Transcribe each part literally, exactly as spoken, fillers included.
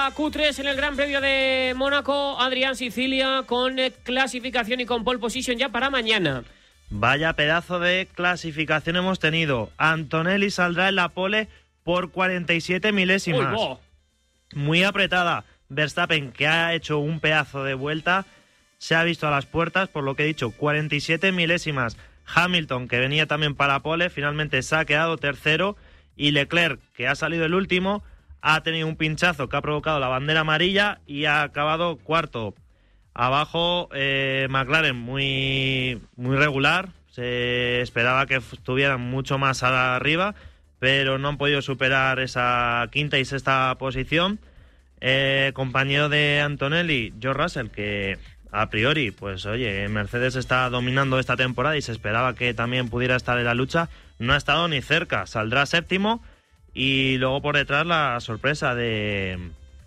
la Q tres en el Gran Premio de Mónaco. Adrián Sicilia con clasificación y con pole position ya para mañana. Vaya pedazo de clasificación hemos tenido. Antonelli saldrá en la pole por cuarenta y siete milésimas. Uy, oh. Muy apretada. Verstappen, que ha hecho un pedazo de vuelta, se ha visto a las puertas, por lo que he dicho, cuarenta y siete milésimas. Hamilton, que venía también para pole, finalmente se ha quedado tercero. Y Leclerc, que ha salido el último, ha tenido un pinchazo que ha provocado la bandera amarilla y ha acabado cuarto. Abajo, eh, McLaren muy, muy regular. Se esperaba que estuvieran mucho más arriba, pero no han podido superar esa quinta y sexta posición. Eh, compañero de Antonelli, George Russell, que a priori, pues oye, Mercedes está dominando esta temporada y se esperaba que también pudiera estar en la lucha. No ha estado ni cerca, saldrá séptimo. Y luego por detrás la sorpresa de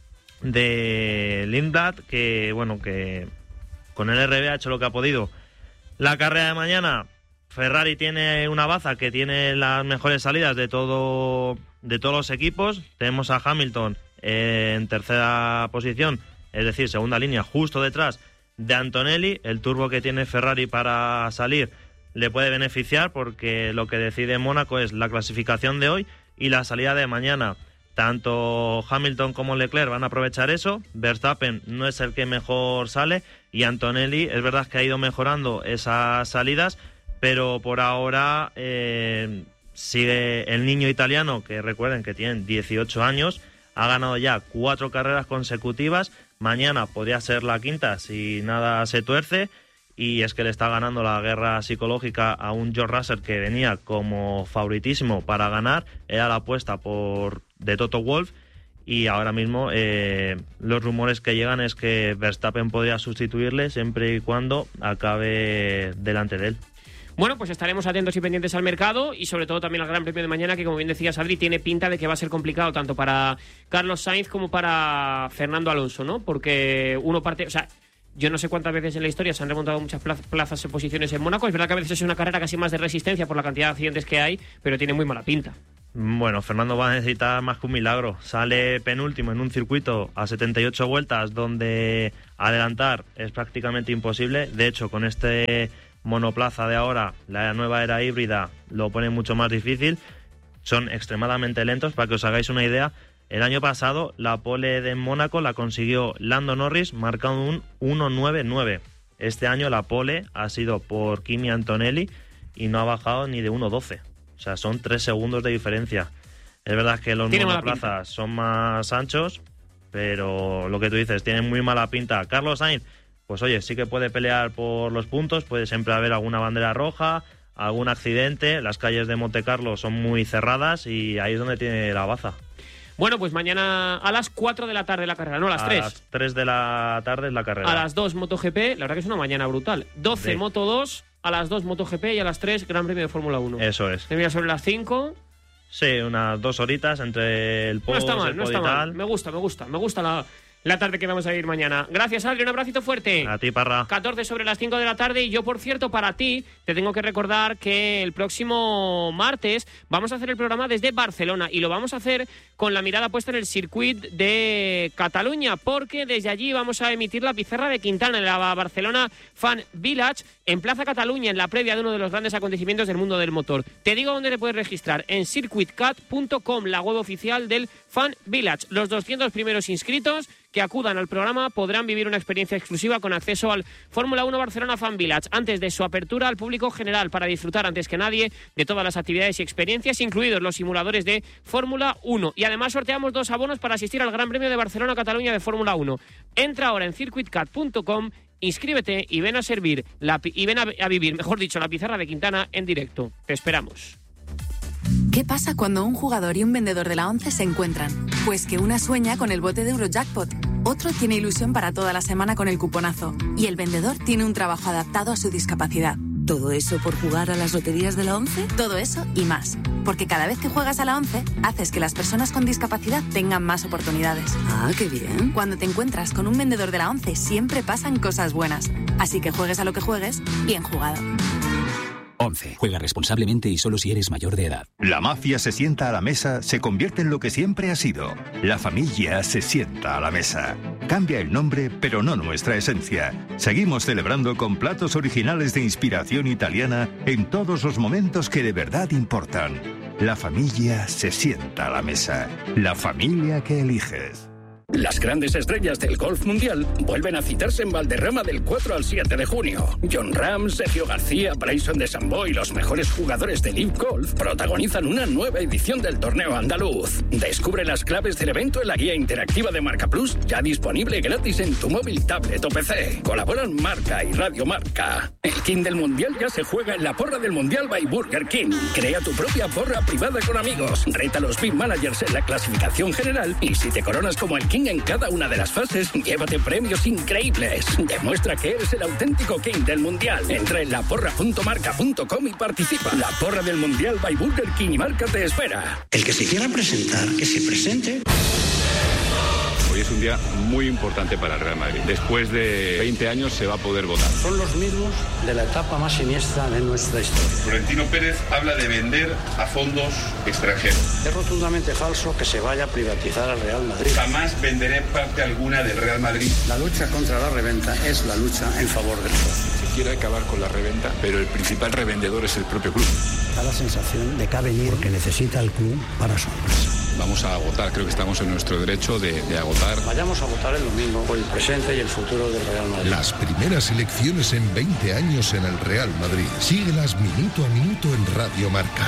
de Lindblad, que bueno, que con el R B ha hecho lo que ha podido. La carrera de mañana, Ferrari tiene una baza que tiene las mejores salidas de todo de todos los equipos. Tenemos a Hamilton eh, en tercera posición, es decir, segunda línea, justo detrás de Antonelli. El turbo que tiene Ferrari para salir le puede beneficiar, porque lo que decide Mónaco es la clasificación de hoy y la salida de mañana. Tanto Hamilton como Leclerc van a aprovechar eso. Verstappen no es el que mejor sale y Antonelli es verdad que ha ido mejorando esas salidas, pero por ahora eh, sigue el niño italiano, que recuerden que tiene dieciocho años, ha ganado ya cuatro carreras consecutivas. Mañana podría ser la quinta si nada se tuerce. Y es que le está ganando la guerra psicológica a un George Russell que venía como favoritísimo para ganar. Era la apuesta por de Toto Wolff. Y ahora mismo eh, los rumores que llegan es que Verstappen podría sustituirle siempre y cuando acabe delante de él. Bueno, pues estaremos atentos y pendientes al mercado y sobre todo también al Gran Premio de mañana, que como bien decía Adri, tiene pinta de que va a ser complicado tanto para Carlos Sainz como para Fernando Alonso, ¿no? Porque uno parte... O sea, yo no sé cuántas veces en la historia se han remontado muchas plazas y posiciones en Mónaco. Es verdad que a veces es una carrera casi más de resistencia por la cantidad de accidentes que hay, pero tiene muy mala pinta. Bueno, Fernando va a necesitar más que un milagro. Sale penúltimo en un circuito a setenta y ocho vueltas donde adelantar es prácticamente imposible. De hecho, con este monoplaza de ahora, la nueva era híbrida, lo pone mucho más difícil. Son extremadamente lentos. Para que os hagáis una idea, el año pasado la pole de Mónaco la consiguió Lando Norris marcando un uno nueve nueve. Este año la pole ha sido por Kimi Antonelli y no ha bajado ni de uno doce. O sea, son tres segundos de diferencia. Es verdad que los monoplazas son más anchos, pero lo que tú dices, tienen muy mala pinta. Carlos Sainz, pues oye, sí que puede pelear por los puntos, puede siempre haber alguna bandera roja, algún accidente. Las calles de Montecarlo son muy cerradas y ahí es donde tiene la baza. Bueno, pues mañana a las cuatro de la tarde la carrera, no, a las tres. A las tres de la tarde es la carrera. A las dos MotoGP, la verdad que es una mañana brutal. doce sí. Moto dos, a las dos MotoGP y a las tres Gran Premio de Fórmula uno. Eso es. Termina sobre las cinco. Sí, unas dos horitas entre el post, no está mal, el no está mal. Me gusta, me gusta, me gusta la... La tarde que vamos a ir mañana. Gracias, Adri, un abracito fuerte. A ti, Parra. catorce sobre las cinco de la tarde. Y yo, por cierto, para ti, te tengo que recordar que el próximo martes vamos a hacer el programa desde Barcelona. Y lo vamos a hacer con la mirada puesta en el circuit de Cataluña, porque desde allí vamos a emitir la pizarra de Quintana en la Barcelona Fan Village, en Plaza Cataluña, en la previa de uno de los grandes acontecimientos del mundo del motor. Te digo dónde te puedes registrar: en circuit cat punto com, la web oficial del Fan Village. Los doscientos primeros inscritos que acudan al programa podrán vivir una experiencia exclusiva con acceso al Fórmula uno Barcelona Fan Village antes de su apertura al público general, para disfrutar antes que nadie de todas las actividades y experiencias, incluidos los simuladores de Fórmula uno. Y además sorteamos dos abonos para asistir al Gran Premio de Barcelona-Cataluña de Fórmula uno. Entra ahora en circuit cat punto com, inscríbete y ven a servir la, y ven a, a vivir, mejor dicho, la pizarra de Quintana en directo. Te esperamos. ¿Qué pasa cuando un jugador y un vendedor de la ONCE se encuentran? Pues que una sueña con el bote de Eurojackpot, otro tiene ilusión para toda la semana con el cuponazo y el vendedor tiene un trabajo adaptado a su discapacidad. ¿Todo eso por jugar a las loterías de la ONCE? Todo eso y más. Porque cada vez que juegas a la ONCE, haces que las personas con discapacidad tengan más oportunidades. Ah, qué bien. Cuando te encuentras con un vendedor de la ONCE, siempre pasan cosas buenas. Así que juegues a lo que juegues, bien jugado. once. Juega responsablemente y solo si eres mayor de edad. La mafia se sienta a la mesa, se convierte en lo que siempre ha sido. La familia se sienta a la mesa. Cambia el nombre, pero no nuestra esencia. Seguimos celebrando con platos originales de inspiración italiana en todos los momentos que de verdad importan. La familia se sienta a la mesa. La familia que eliges. Las grandes estrellas del golf mundial vuelven a citarse en Valderrama del cuatro al siete de junio. Jon Rahm, Sergio García, Bryson DeChambeau y los mejores jugadores de Live Golf protagonizan una nueva edición del torneo andaluz. Descubre las claves del evento en la guía interactiva de Marca Plus, ya disponible gratis en tu móvil, tablet o P C. Colaboran Marca y Radio Marca. El King del Mundial ya se juega en la porra del Mundial by Burger King. Crea tu propia porra privada con amigos. Reta a los Big Managers en la clasificación general y si te coronas como el King en cada una de las fases, llévate premios increíbles. Demuestra que eres el auténtico King del Mundial. Entra en la porra punto marca punto com y participa. La porra del Mundial by Burger King y Marca te espera. El que se quiera presentar, que se presente. Hoy es un día muy importante para el Real Madrid. Después de veinte años se va a poder votar. Son los mismos de la etapa más siniestra de nuestra historia. Florentino Pérez habla de vender a fondos extranjeros. Es rotundamente falso que se vaya a privatizar al Real Madrid. Jamás venderé parte alguna del Real Madrid. La lucha contra la reventa es la lucha en favor del club. Se quiere acabar con la reventa, pero el principal revendedor es el propio club. Da la sensación de que ha venido porque necesita el club para su empresa. Vamos a agotar, creo que estamos en nuestro derecho de, de agotar. Vayamos a votar el domingo por el presente y el futuro del Real Madrid. Las primeras elecciones en veinte años en el Real Madrid. Síguelas minuto a minuto en Radio Marca.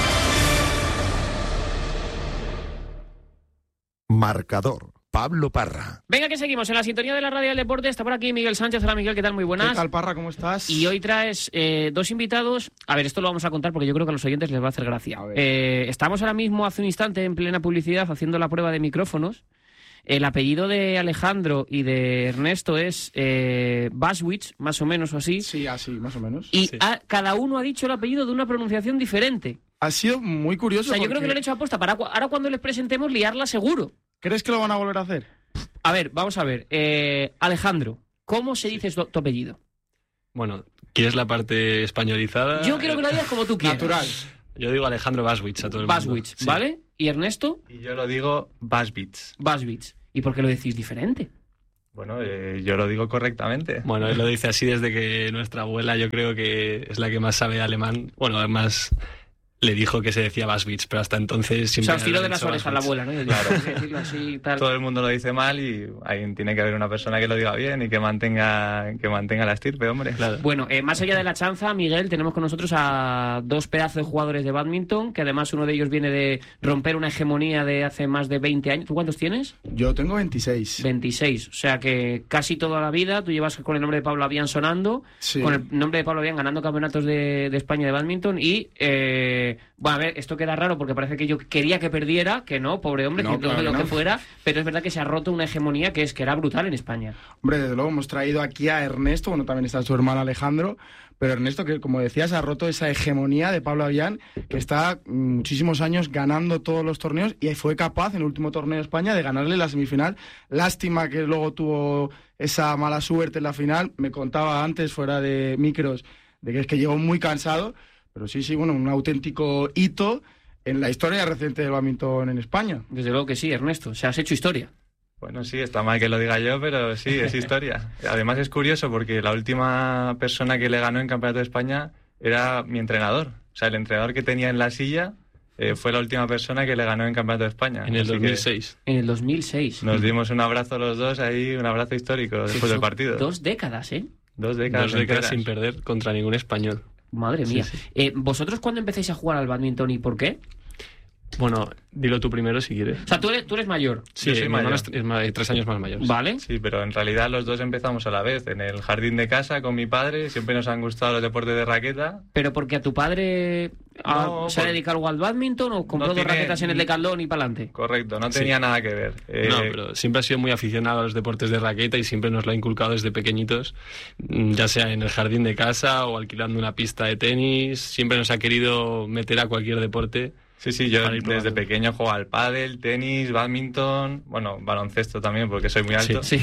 Marcador. Pablo Parra. Venga, que seguimos en la sintonía de la Radio del Deporte. Está por aquí Miguel Sánchez. Hola, Miguel, ¿qué tal? Muy buenas. ¿Qué tal, Parra? ¿Cómo estás? Y hoy traes eh, dos invitados. A ver, esto lo vamos a contar porque yo creo que a los oyentes les va a hacer gracia. Eh, estamos ahora mismo, hace un instante, en plena publicidad, haciendo la prueba de micrófonos. El apellido de Alejandro y de Ernesto es eh, Baswich, más o menos, o así. Sí, así, más o menos. Y sí. ha, cada uno ha dicho el apellido de una pronunciación diferente. Ha sido muy curioso. O sea, yo porque... creo que lo han hecho aposta para ahora cuando les presentemos liarla seguro. ¿Crees que lo van a volver a hacer? A ver, vamos a ver. Eh, Alejandro, ¿cómo se dice tu, tu apellido? Bueno, ¿quieres la parte españolizada? Yo quiero que lo digas como tú quieras. Natural. Yo digo Alejandro Baswich a todo el Baswich, mundo. Sí. ¿Vale? ¿Y Ernesto? Y yo lo digo Baswich. Baswich. ¿Y por qué lo decís diferente? Bueno, eh, yo lo digo correctamente. Bueno, él lo dice así desde que nuestra abuela, yo creo que es la que más sabe alemán. Bueno, además le dijo que se decía Baswich, pero hasta entonces siempre... O sea, filo de las orejas a la abuela, ¿no? Claro. Así, tal. Todo el mundo lo dice mal y ahí tiene que haber una persona que lo diga bien y que mantenga que mantenga la estirpe, hombre. Claro. Bueno, eh, más allá de la chanza, Miguel, tenemos con nosotros a dos pedazos de jugadores de bádminton, que además uno de ellos viene de romper una hegemonía de hace más de veinte años. ¿Tú cuántos tienes? Yo tengo veintiséis. veintiséis, o sea que casi toda la vida tú llevas con el nombre de Pablo Avián sonando, sí. Con el nombre de Pablo Avián ganando campeonatos de, de España de bádminton y... Eh, bueno, a ver, esto queda raro porque parece que yo quería que perdiera, que no, pobre hombre, no, que claro todo lo no. que fuera, pero es verdad que se ha roto una hegemonía que es que era brutal en España. Hombre, desde luego hemos traído aquí a Ernesto, bueno, también está su hermano Alejandro, pero Ernesto, que como decías, ha roto esa hegemonía de Pablo Avián, que está muchísimos años ganando todos los torneos y fue capaz en el último torneo de España de ganarle la semifinal. Lástima que luego tuvo esa mala suerte en la final. Me contaba antes, fuera de micros, de que es que llegó muy cansado. Pero sí, sí, bueno, un auténtico hito en la historia reciente del bádminton en España. Desde luego que sí, Ernesto. O sea, has hecho historia. Bueno, sí, está mal que lo diga yo, pero sí, es historia. Además es curioso porque la última persona que le ganó en Campeonato de España era mi entrenador. O sea, el entrenador que tenía en la silla eh, fue la última persona que le ganó en Campeonato de España. En el Así dos mil seis. En el dos mil seis. Nos dimos un abrazo los dos ahí, un abrazo histórico después Eso, del partido. Dos décadas, ¿eh? Dos décadas, Dos décadas enteras. sin perder contra ningún español. Madre mía. Sí, sí. Eh, ¿Vosotros cuándo empecéis a jugar al bádminton y por qué? Bueno, dilo tú primero si quieres. O sea, tú eres, tú eres mayor. Sí, Yo soy mi mayor. hermano es, es ma- tres años más mayor. ¿Vale? Sí, pero en realidad los dos empezamos a la vez, en el jardín de casa con mi padre. Siempre nos han gustado los deportes de raqueta. ¿Pero porque a tu padre a, No, se ha por- dedicado algo al bádminton o compró No dos tiene- raquetas en el Decathlon y para adelante? Correcto, no Sí. tenía nada que ver. Eh, No, pero siempre ha sido muy aficionado a los deportes de raqueta y siempre nos lo ha inculcado desde pequeñitos, mm, ya sea en el jardín de casa o alquilando una pista de tenis. Siempre nos ha querido meter a cualquier deporte. Sí, sí, yo Para ir desde probando. pequeño juego al pádel, tenis, bádminton, bueno, baloncesto también porque soy muy alto. Sí.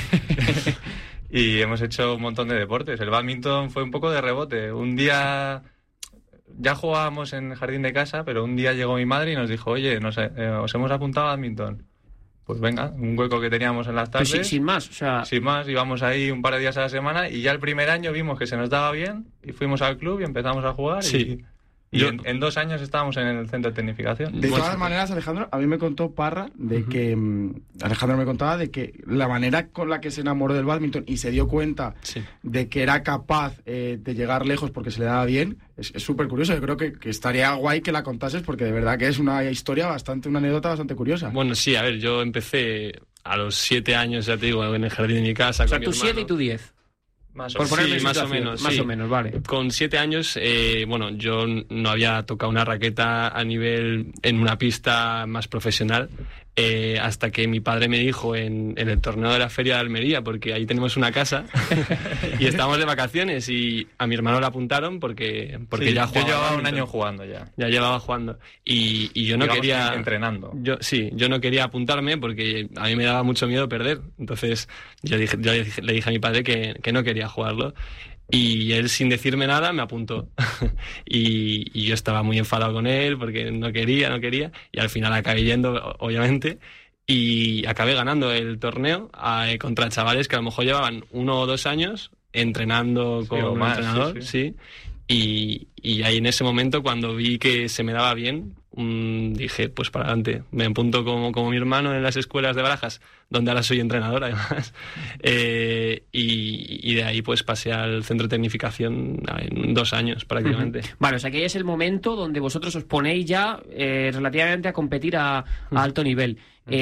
Y hemos hecho un montón de deportes. El bádminton fue un poco de rebote. Un día ya jugábamos en el jardín de casa, pero un día llegó mi madre y nos dijo, oye, nos, eh, os hemos apuntado a badminton. Pues venga, un hueco que teníamos en las tardes. Pues sí, sin más, o sea... Sin más, íbamos ahí un par de días a la semana y ya el primer año vimos que se nos daba bien y fuimos al club y empezamos a jugar. Sí. Y, y Yo... en, en dos años estábamos en el centro de tecnificación. De todas maneras, Alejandro, a mí me contó Parra de uh-huh. que... Um, Alejandro me contaba de que la manera con la que se enamoró del bádminton y se dio cuenta sí. de que era capaz eh, de llegar lejos porque se le daba bien, es súper curioso. Yo creo que, que estaría guay que la contases porque de verdad que es una historia bastante, una anécdota bastante curiosa. Bueno, sí, a ver, yo empecé a los siete años, ya te digo, en el jardín de mi casa. O sea, con tú mi siete y tú diez. Más o, sí, más o menos. Más sí. o menos, vale. Con siete años, eh, bueno, yo no había tocado una raqueta a nivel en una pista más profesional. Eh, hasta que mi padre me dijo en, en el torneo de la Feria de Almería, porque ahí tenemos una casa y estábamos de vacaciones y a mi hermano le apuntaron porque, porque sí, ya jugaba. Yo llevaba un año jugando ya. Ya llevaba jugando y, y yo no Digamos quería... entrenando. Yo, sí, yo no quería apuntarme porque a mí me daba mucho miedo perder. Entonces yo, dije, yo le, dije, le dije a mi padre que, que no quería jugarlo. Y él, sin decirme nada, me apuntó. y, y yo estaba muy enfadado con él porque no quería, no quería. Y al final acabé yendo, obviamente. Y acabé ganando el torneo a, eh, contra chavales que a lo mejor llevaban uno o dos años entrenando sí, con un más, entrenador. Sí, sí. Y, y ahí en ese momento, cuando vi que se me daba bien, um, dije, pues para adelante. Me apunto como, como mi hermano en las escuelas de Barajas, donde ahora soy entrenador, además. eh, y, y de ahí pues pasé al centro de tecnificación en dos años, prácticamente. Uh-huh. Vale, o sea que ahí es el momento donde vosotros os ponéis ya eh, relativamente a competir a, a alto nivel.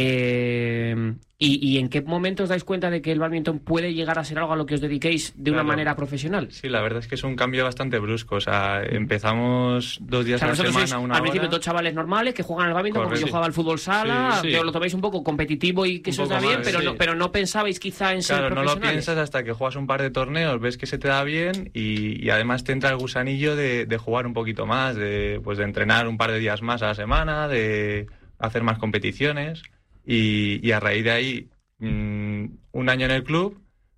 Eh, y, ¿Y en qué momento os dais cuenta de que el bádminton puede llegar a ser algo a lo que os dediquéis de una claro. manera profesional? Sí, la verdad es que es un cambio bastante brusco. O sea, empezamos dos días o sea, a la semana, sois, una al principio hora. dos chavales normales que juegan al bádminton como yo jugaba al fútbol sala, sí, sí. que os lo tomáis un poco competitivo y que un eso os da bien, más, pero, sí. no, pero no pensabais quizá en claro, ser profesionales. Claro, no lo piensas hasta que juegas un par de torneos, ves que se te da bien y, y además te entra el gusanillo de, de jugar un poquito más, de, pues de entrenar un par de días más a la semana, de hacer más competiciones. Y, y a raíz de ahí, mmm, un año en el club,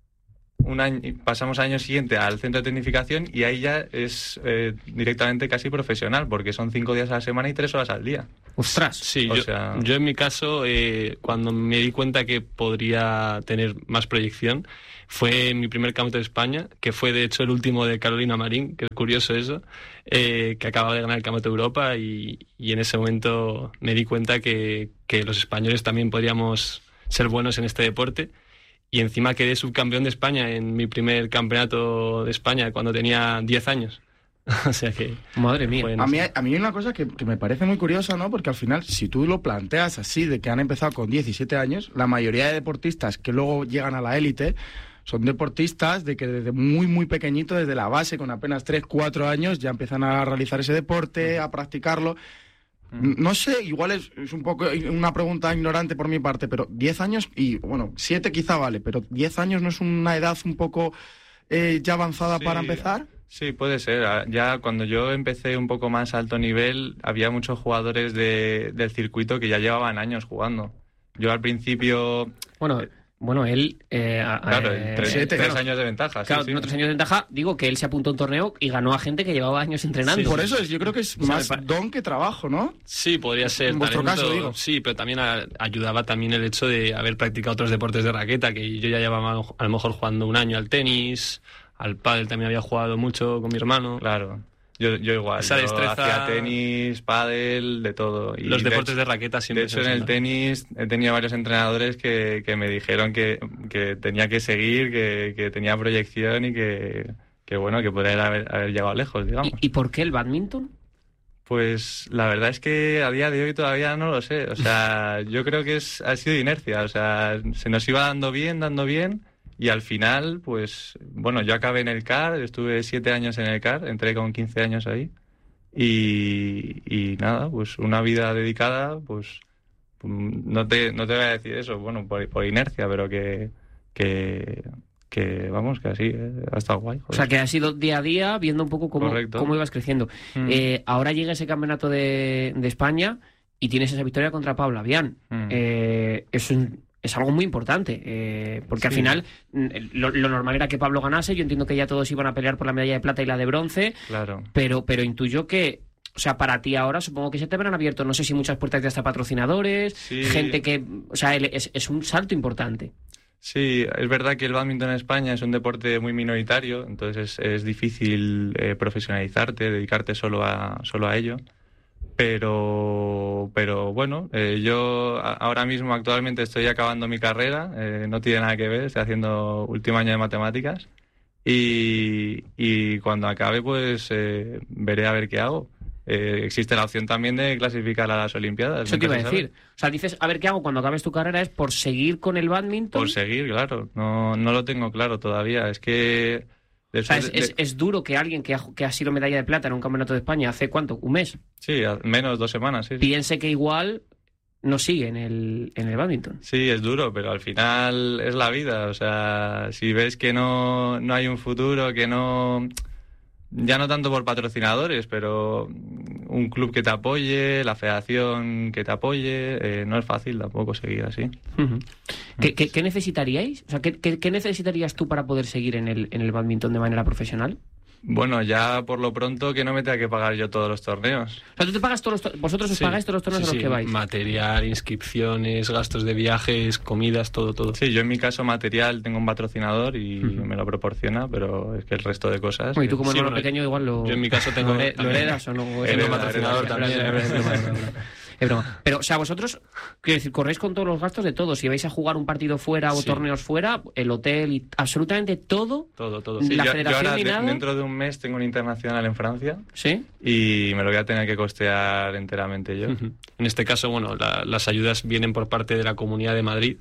un año, pasamos al año siguiente al centro de tecnificación y ahí ya es eh, directamente casi profesional, porque son cinco días a la semana y tres horas al día. ¡Ostras! Sí, o yo, sea... yo en mi caso, eh, cuando me di cuenta que podría tener más proyección, fue mi primer campeonato de España, que fue de hecho el último de Carolina Marín, que es curioso eso, eh, que acababa de ganar el campeonato de Europa y, y en ese momento me di cuenta que, que los españoles también podríamos ser buenos en este deporte. Y encima quedé subcampeón de España en mi primer campeonato de España cuando tenía diez años. O sea que... Madre mía. A mí, a mí hay una cosa que, que me parece muy curiosa, ¿no? Porque al final, si tú lo planteas así, de que han empezado con diecisiete años, la mayoría de deportistas que luego llegan a la élite son deportistas de que desde muy, muy pequeñito, desde la base, con apenas tres, cuatro años, ya empiezan a realizar ese deporte, a practicarlo. No sé, igual es, es un poco una pregunta ignorante por mi parte, pero diez años, y bueno, siete quizá vale, pero diez años no es una edad un poco eh, ya avanzada sí, para empezar. Sí, puede ser. Ya cuando yo empecé un poco más alto nivel, había muchos jugadores de, del circuito que ya llevaban años jugando. Yo al principio... Bueno... Bueno, él... Eh, claro, eh, tres, siete, tres claro. años de ventaja. Claro, sí, tiene sí. tres años de ventaja. Digo que él se apuntó a un torneo y ganó a gente que llevaba años entrenando. Sí, por eso es, yo creo que es más o sea, don que trabajo, ¿no? Sí, podría ser. En vuestro talento, caso, digo. Sí, pero también a, ayudaba también el hecho de haber practicado otros deportes de raqueta, que yo ya llevaba a lo mejor jugando un año al tenis, al pádel también había jugado mucho con mi hermano. Claro. Yo, yo igual, Esa yo destreza... hacía tenis, pádel, de todo. Y los de deportes hecho, de raqueta siempre. De hecho, en el tenis he tenido varios entrenadores que, que me dijeron que, que tenía que seguir, que, que tenía proyección y que, que bueno, que podría haber, haber llegado lejos, digamos. ¿Y, ¿Y por qué el bádminton? Pues la verdad es que a día de hoy todavía no lo sé. O sea, yo creo que es, ha sido inercia. O sea, se nos iba dando bien, dando bien... Y al final, pues, bueno, yo acabé en el C A R, estuve siete años en el C A R, entré con quince años ahí. Y, y nada, pues una vida dedicada, pues, no te, no te voy a decir eso, bueno, por, por inercia, pero que, que, que, vamos, que así, eh, ha estado guay. Joder. O sea, que ha sido día a día viendo un poco cómo, cómo ibas creciendo. Mm. Eh, ahora llega ese campeonato de, de España y tienes esa victoria contra Paula Vian. Mm. Eh, es un... es algo muy importante, eh, porque Sí. al final lo, lo normal era que Pablo ganase. Yo entiendo que ya todos iban a pelear por la medalla de plata y la de bronce, Claro. pero, pero intuyo que, o sea, para ti ahora supongo que se te habrán abierto, no sé si muchas puertas de hasta patrocinadores, Sí. gente que, o sea, el- es, es un salto importante. Sí, es verdad que el bádminton en España es un deporte muy minoritario, entonces es, es difícil eh, profesionalizarte, dedicarte solo a, solo a ello. Pero, pero bueno, eh, yo a- ahora mismo actualmente estoy acabando mi carrera, eh, no tiene nada que ver, estoy haciendo último año de matemáticas y, y cuando acabe pues eh, veré a ver qué hago. Eh, existe la opción también de clasificar a las Olimpiadas. Eso te iba a nunca se sabe. decir. O sea, dices, a ver qué hago cuando acabes tu carrera, es por seguir con el bádminton. Por seguir, claro. No, no lo tengo claro todavía. Es que... O sea, es, después de- es- es duro que alguien que ha, que ha sido medalla de plata en un campeonato de España hace ¿cuánto? ¿Un mes? Sí, a- menos dos semanas, sí. sí. Piense que igual no sigue en el, en el bádminton. Sí, es duro, pero al final es la vida. O sea, si ves que no, no hay un futuro, que no... Ya no tanto por patrocinadores, pero un club que te apoye, la federación que te apoye, eh, no es fácil tampoco seguir así. Ujú. ¿Qué, qué, qué necesitaríais? O sea, ¿qué, qué, qué necesitarías tú para poder seguir en el, en el bádminton de manera profesional? Bueno, ya por lo pronto que no me tenga que pagar yo todos los torneos. O sea, tú te pagas todos los to- vosotros os Sí, pagáis todos los torneos sí, a los sí, que vais. Material, inscripciones, gastos de viajes, comidas, todo, todo. Sí, yo en mi caso material tengo un patrocinador y Ujú. me lo proporciona, pero es que el resto de cosas... Bueno, y tú como Sí, hermano bueno, pequeño igual lo... yo en mi caso tengo ¿Lo, he- lo también- heredas o no? Tengo Hereda, patrocinador hereda, también. Es broma, es broma. Es broma. Pero, o sea, vosotros, quiero decir, corréis con todos los gastos de todo. Si vais a jugar un partido fuera o Sí. torneos fuera, el hotel y absolutamente todo. Todo, todo. Sí. ¿La yo, yo federación ahora ni de- nada? dentro de un mes tengo un internacional en Francia ¿Sí? y me lo voy a tener que costear enteramente yo. Ujú. En este caso, bueno, la- las ayudas vienen por parte de la Comunidad de Madrid,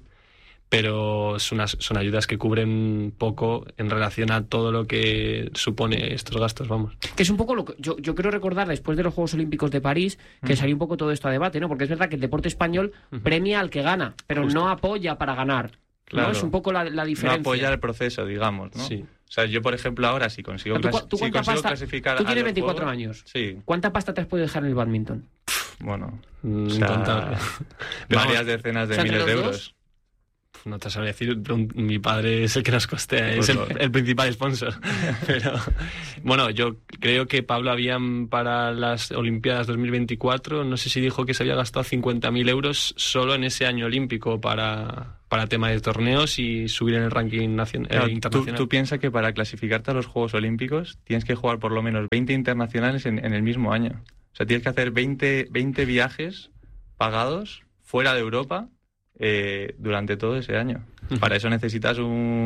pero son, unas- son ayudas que cubren poco en relación a todo lo que supone estos gastos, vamos. Que es un poco lo que yo, yo quiero recordar después de los Juegos Olímpicos de París, que Ujú. salió un poco todo esto a debate, ¿no? Porque es verdad que el deporte español premia al que gana, pero Justo. no apoya para ganar. ¿no? Claro. Es un poco la, la No diferencia. apoya el proceso, digamos, ¿no? Sí. O sea, yo, por ejemplo, ahora si consigo, ¿Tú, cua- clas- tú si cuánta consigo pasta- clasificar tú a tienes los veinticuatro Juegos- años. Sí, ¿Cuánta pasta te has podido dejar en el bádminton? bueno, Mm, o sea, incontable. Pero varias vamos, decenas de o sea, entre miles de los euros. dos, no te sabría decir, pero un- mi padre es el que nos costea, es Pues el, lo- el principal sponsor. Pero bueno, yo creo que Pablo Avián para las Olimpiadas dos mil veinticuatro, no sé si dijo que se había gastado cincuenta mil euros solo en ese año olímpico para, para tema de torneos y subir en el ranking nacion- eh, Claro, tú, internacional. tú piensas que para clasificarte a los Juegos Olímpicos tienes que jugar por lo menos veinte internacionales en, en el mismo año. O sea, tienes que hacer veinte, veinte viajes pagados fuera de Europa eh, durante todo ese año. Para eso necesitas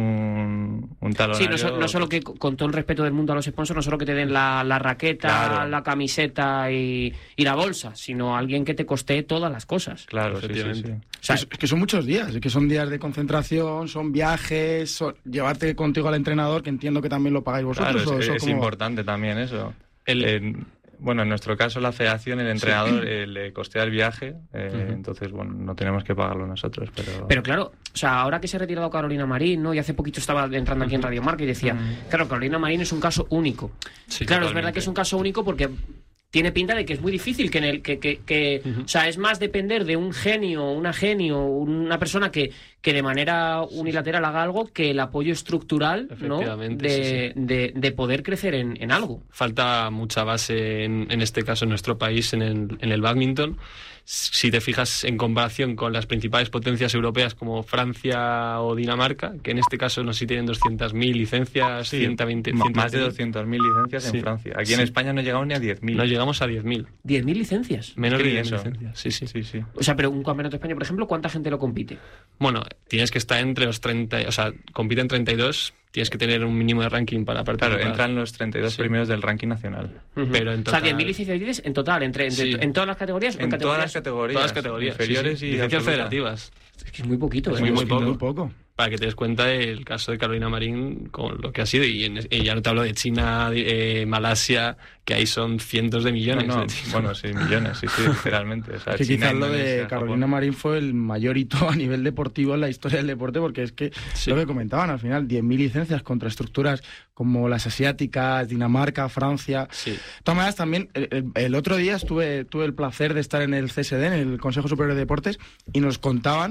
un, un Sí, talonario. no, so- no solo que, con todo el respeto del mundo a los sponsors, no solo que te den la, la raqueta, Claro. la camiseta y, y la bolsa, sino alguien que te costee todas las cosas. Claro, sí, sí, Efectivamente. sí. O sea, es, es que son muchos días, es que son días de concentración, son viajes, son- llevarte contigo al entrenador, que entiendo que también lo pagáis vosotros. Claro, o es, eso es cómo va? importante también eso. El- En- bueno, en nuestro caso la federación, el entrenador eh, le costea el viaje, eh, entonces bueno, no tenemos que pagarlo nosotros, pero... Pero claro, o sea, ahora que se ha retirado Carolina Marín, ¿no? Y hace poquito estaba entrando aquí en Radio Marca y decía, claro, Carolina Marín es un caso único. Sí, claro, es totalmente. verdad que es un caso único porque tiene pinta de que es muy difícil que en el que, que, que Ujú. o sea, es más depender de un genio, una genio, una persona que, que de manera unilateral haga algo que el apoyo estructural, ¿no? Efectivamente, de, sí, sí. De, de poder crecer en, en algo. Falta mucha base, en, en este caso en nuestro país, en el, en el bádminton. Si te fijas en comparación con las principales potencias europeas como Francia o Dinamarca, que en este caso no sé si tienen doscientas mil licencias, Sí, ciento veinte, ma- más de ciento veinte mil. doscientas mil licencias Sí. en Francia. Aquí en Sí. España no llegamos ni a diez mil. No llegamos a diez mil. diez mil licencias. Menos ¿Qué de ni diez mil eso? licencias. Sí, sí. Sí, sí. O sea, pero un campeonato de España, por ejemplo, ¿cuánta gente lo compite? Bueno, tienes que estar entre los treinta, o sea, compiten treinta y dos, tienes que tener un mínimo de ranking para participar. Claro, entran los treinta y dos Sí. primeros del ranking nacional. Pero en O sea, total- diez mil licencias dices en total, entre, entre- Sí. en todas las categorías. o En todas categorías? las categorías. Todas las categorías. Inferiores sí, sí. y licencias absoluta. federativas. Es que es muy poquito, Es ¿eh? muy, muy Es poco. muy poco. Para que te des cuenta el caso de Carolina Marín con lo que ha sido. Y, en- y ya no te hablo de China, de, eh, Malasia, que ahí son cientos de millones. No, no, de tíos. bueno, sí, millones, sí, sí, literalmente. O sea, Que China, quizás lo de Indonesia, Carolina Japón. Marín fue el mayor hito a nivel deportivo en la historia del deporte, porque es que Sí. lo que comentaban al final, diez mil licencias contra estructuras como las asiáticas, Dinamarca, Francia. Sí. De todas maneras, también el, el- el otro día estuve tuve el placer de estar en el C S D, en el Consejo Superior de Deportes, y nos contaban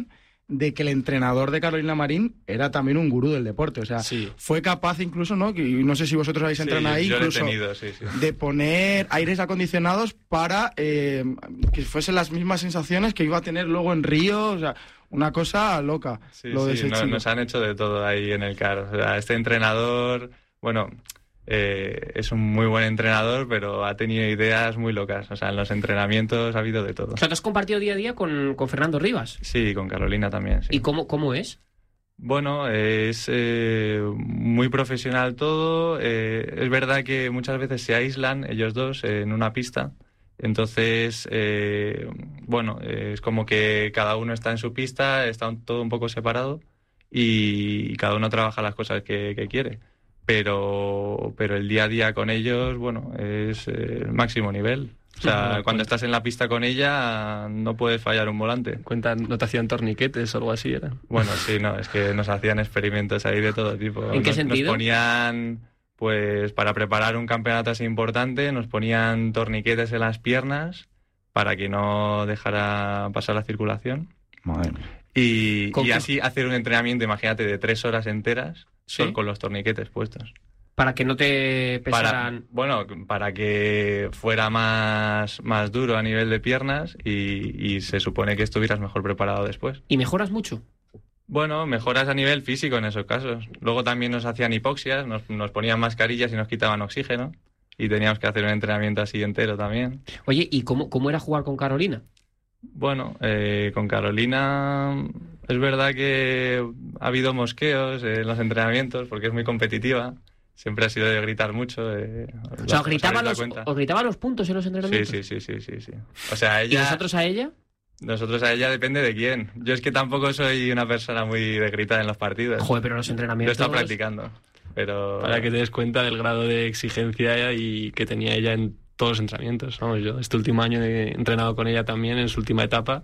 de que el entrenador de Carolina Marín era también un gurú del deporte. O sea, sí. fue capaz incluso, ¿no? Y no sé si vosotros habéis entrenado sí, ahí, yo incluso lo he tenido, sí, sí. de poner aires acondicionados para eh, que fuesen las mismas sensaciones que iba a tener luego en Río. O sea, una cosa loca. Sí, lo de sí, ese no, chico. Nos han hecho de todo ahí en el C A R. O sea, este entrenador, bueno... Eh, es un muy buen entrenador, pero ha tenido ideas muy locas. O sea, en los entrenamientos ha habido de todo. O sea, ¿te has compartido día a día con, con Fernando Rivas? Sí, con Carolina también, sí. ¿Y cómo, cómo es? Bueno, es eh, muy profesional todo. Eh, es verdad que muchas veces se aíslan ellos dos eh, en una pista. Entonces, eh, bueno, eh, es como que cada uno está en su pista, está todo un poco separado y cada uno trabaja las cosas que, que quiere. Pero, pero el día a día con ellos, bueno, es eh, el máximo nivel. O sea, Bueno, cuando estás en la pista con ella, no puedes fallar un volante. Cuentan, ¿no te hacían torniquetes o algo así? ¿Era? Bueno, sí, no, es que nos hacían experimentos ahí de todo tipo. ¿En qué nos, sentido? Nos ponían, pues, para preparar un campeonato así importante, nos ponían torniquetes en las piernas para que no dejara pasar la circulación. Madre mía. Y, y qué? así hacer un entrenamiento, imagínate, de tres horas enteras, ¿Sí? solo con los torniquetes puestos. Para que no te Para, pesaran... bueno, para que fuera más, más duro a nivel de piernas y, y se supone que estuvieras mejor preparado después. ¿Y mejoras mucho? Bueno, mejoras a nivel físico en esos casos. Luego también nos hacían hipoxias, nos, nos ponían mascarillas y nos quitaban oxígeno y teníamos que hacer un entrenamiento así entero también. Oye, ¿y cómo, cómo era jugar con Carolina? Bueno, eh, con Carolina es verdad que ha habido mosqueos en los entrenamientos porque es muy competitiva. Siempre ha sido de gritar mucho. Eh, O sea, ¿os gritaba, los, ¿os gritaba los puntos en los entrenamientos? Sí, sí, sí, sí, sí, sí. O sea, ella... ¿Y vosotros a ella? Nosotros a ella depende de quién. Yo es que tampoco soy una persona muy de gritar en los partidos. Joder, pero los entrenamientos... Lo he estado practicando, pero... Para que te des cuenta del grado de exigencia y que tenía ella en todos los entrenamientos. Vamos, yo este último año he entrenado con ella también en su última etapa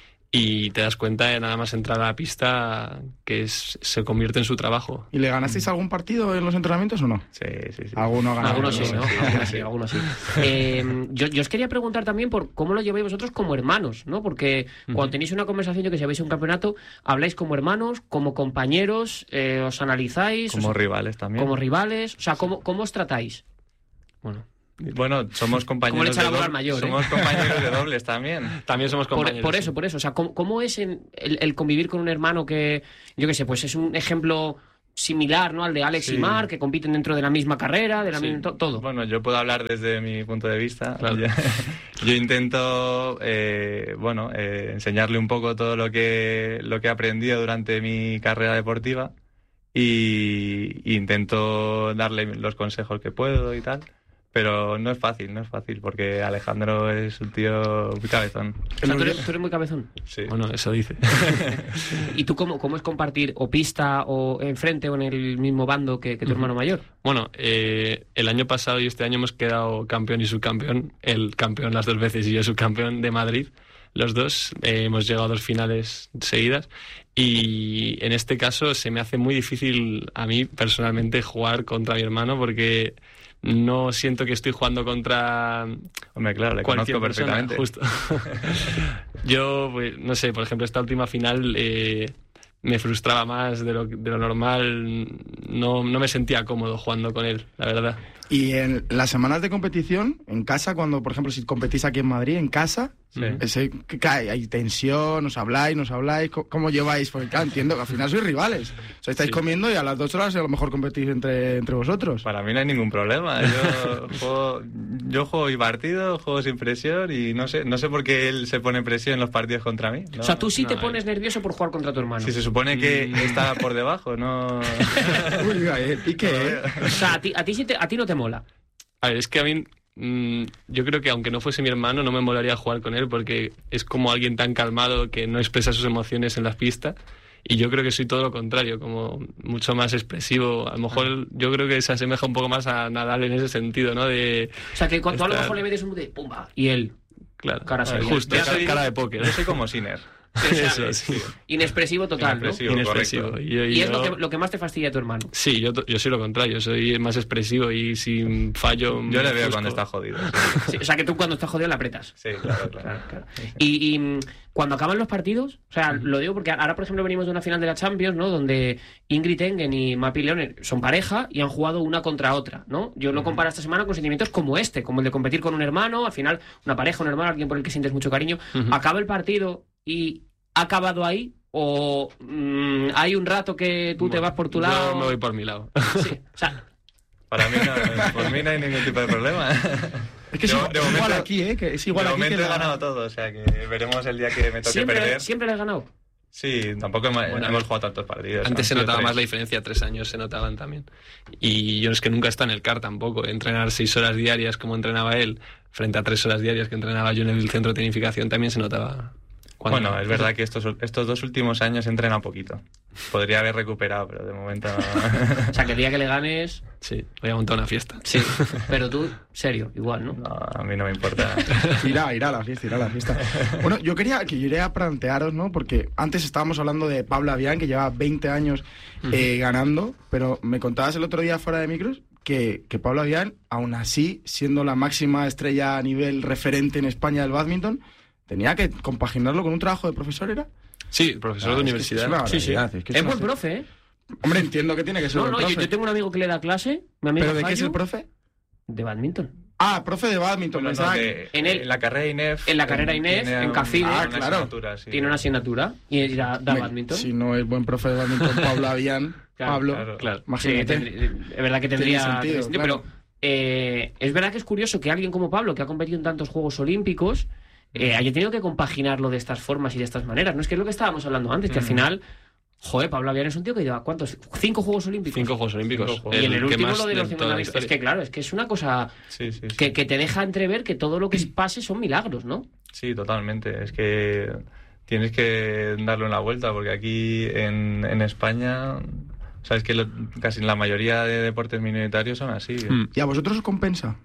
y te das cuenta de nada más entrar a la pista que es, se convierte en su trabajo. ¿Y le ganasteis algún partido en los entrenamientos o no? Sí, sí, sí. Alguno ganó. Algunos sí, ¿no? Algunos sí, algunos sí. Eh, yo, yo os quería preguntar también por cómo lo lleváis vosotros como hermanos, ¿no? Porque uh-huh. cuando tenéis una conversación, yo que si habéis un campeonato, habláis como hermanos, como compañeros, eh, os analizáis... Como os, rivales también. Como rivales, o sea, ¿cómo, cómo os tratáis? Bueno... Bueno, somos compañeros de dobles. Mayor, ¿eh? Somos compañeros de dobles también. También somos compañeros. Por, por eso, sí. por eso. O sea, ¿cómo, cómo es en el, el convivir con un hermano que, yo qué sé, pues es un ejemplo similar, ¿no? Al de Alex sí. y Marc, que compiten dentro de la misma carrera, de la sí. misma, to, todo. Bueno, yo puedo hablar desde mi punto de vista. Claro. Yo, yo intento, eh, bueno, eh, enseñarle un poco todo lo que lo que he aprendido durante mi carrera deportiva y, y intento darle los consejos que puedo y tal. Pero no es fácil, no es fácil, porque Alejandro es un tío muy cabezón. O sea, ¿tú eres, tú eres muy cabezón? Sí. Bueno, eso dice. ¿Y tú cómo, cómo es compartir o pista o enfrente o en el mismo bando que, que tu uh-huh. hermano mayor? Bueno, eh, el año pasado y este año hemos quedado campeón y subcampeón. El campeón las dos veces y yo subcampeón de Madrid. Los dos eh, hemos llegado a dos finales seguidas y en este caso se me hace muy difícil a mí personalmente jugar contra mi hermano porque... No siento que estoy jugando contra... Hombre, claro, le conozco perfectamente. Justo. Yo, pues, no sé, por ejemplo, esta última final eh, me frustraba más de lo, de lo normal. No, no me sentía cómodo jugando con él, la verdad. Y en las semanas de competición, en casa, cuando, por ejemplo, si competís aquí en Madrid, en casa, sí. ese, ¿qué cae? ¿Hay tensión? ¿Os habláis? ¿Nos habláis? ¿Cómo, cómo lleváis? Porque claro, entiendo que al final sois rivales. O sea, estáis sí. comiendo y a las dos horas a lo mejor competís entre, entre vosotros. Para mí no hay ningún problema. Yo juego, yo juego mi partido, juego sin presión y no sé, no sé por qué él se pone presión en los partidos contra mí. No, o sea, tú sí no, te pones eh. nervioso por jugar contra tu hermano. Si se supone que mm. está por debajo, no... Uy, eh, ¿y qué? Eh? O sea, a ti, a, ti sí te, a ti no te mola. A ver, es que a mí, mmm, yo creo que aunque no fuese mi hermano, no me molaría jugar con él porque es como alguien tan calmado que no expresa sus emociones en las pistas. Y yo creo que soy todo lo contrario, como mucho más expresivo. A lo mejor yo creo que se asemeja un poco más a Nadal en ese sentido, ¿no? De o sea, que cuando estar... a lo mejor le metes un de pumba y él... Claro, cara seria. Justo, yo cara, soy, cara de póker. Yo soy como Sinner. O sea, Eso, sí. Inexpresivo total, Inexpresivo, ¿no? Inexpresivo. Y, yo- y Y es yo- lo que, lo que más te fastidia a tu hermano. Sí, yo, yo soy lo contrario, soy más expresivo y si fallo... Yo le veo justo- cuando está jodido. Sí, o sea, que tú cuando estás jodido la apretas. Sí, claro, claro. Claro. Y, y, mm, cuando acaban los partidos, o sea, lo digo porque ahora, por ejemplo, venimos de una final de la Champions, ¿no? Donde Ingrid Engen y Mapi Leone son pareja y han jugado una contra otra, ¿no? Yo lo comparo esta semana con sentimientos como este, como el de competir con un hermano, al final, una pareja, un hermano, alguien por el que sientes mucho cariño. Ujú. Acaba el partido y ha acabado ahí, o mm, hay un rato que tú te vas por tu lado. Yo me voy por mi lado. Sí, o sea, Para mí no, por mí no hay ningún tipo de problema. Es que es De- igual, de igual momento- aquí, ¿eh? Que es igual de aquí momento que he la- ganado todo, o sea que veremos el día que me toque siempre, perder. siempre le has ganado. Sí, tampoco hemos, Bueno, hemos jugado tantos partidos. Antes han se sido notaba tres. más la diferencia, tres años se notaban también. Y yo es que nunca está en el C A R tampoco. Entrenar seis horas diarias como entrenaba él, frente a tres horas diarias que entrenaba yo en el centro de tecnificación, también se notaba. cuando- Bueno, es verdad que estos, estos dos últimos años he entrenado poquito. Podría haber recuperado, pero de momento no. O sea, que el día que le ganes... Sí, voy a montar una fiesta. Sí, pero tú, serio, igual, ¿no? No, a mí no me importa. Irá, irá a la fiesta, irá a la fiesta. Bueno, yo quería que yo iría a plantearos, ¿no? Porque antes estábamos hablando de Pablo Avián, que lleva veinte años eh, ganando, pero me contabas el otro día fuera de micros que, que Pablo Avián, aún así, siendo la máxima estrella a nivel referente en España del bádminton, tenía que compaginarlo con un trabajo de profesor, ¿era? Sí, profesor Ah, de es que universidad. es una Sí, sí. barbaridad, es que es Es una- buen profe, ¿eh? Hombre, entiendo que tiene que ser No, buen no, yo, profe. yo tengo un amigo que le da clase, mi amigo ¿Pero de qué es Jayu, el profe? de badminton. Ah, profe de badminton. Bueno, pensaba no, que- de- En el- en la carrera I N E F. en la carrera I N E F, tiene en un- CAFIDE. una Ah, claro. asignatura, sí. Tiene una asignatura y da, da Me- badminton. Si no es buen profe de badminton, Pablo Avián, Claro, Pablo, claro. Claro. Sí, imagínate. tendrí- es verdad que tendría Tiene sentido, sentido, claro. pero eh, es verdad que es curioso que alguien como Pablo, que ha competido en tantos Juegos Olímpicos, eh, haya tenido que compaginarlo de estas formas y de estas maneras. No es que es lo que estábamos hablando antes, que al Mm. final, joder, Pablo Avián es un tío que lleva, ¿cuántos? ¿Cinco Juegos Olímpicos? Cinco Juegos Olímpicos. Cinco Juegos. Y en el que último más lo de los toda cincuenta la mil. Es historia. que claro, es que es una cosa Sí, sí, sí. que, que te deja entrever que todo lo que pase son milagros, ¿no? Sí, totalmente. Es que tienes que darle una vuelta porque aquí en, en España, sabes que lo- casi la mayoría de deportes minoritarios son así. Mm. ¿Y a vosotros os compensa?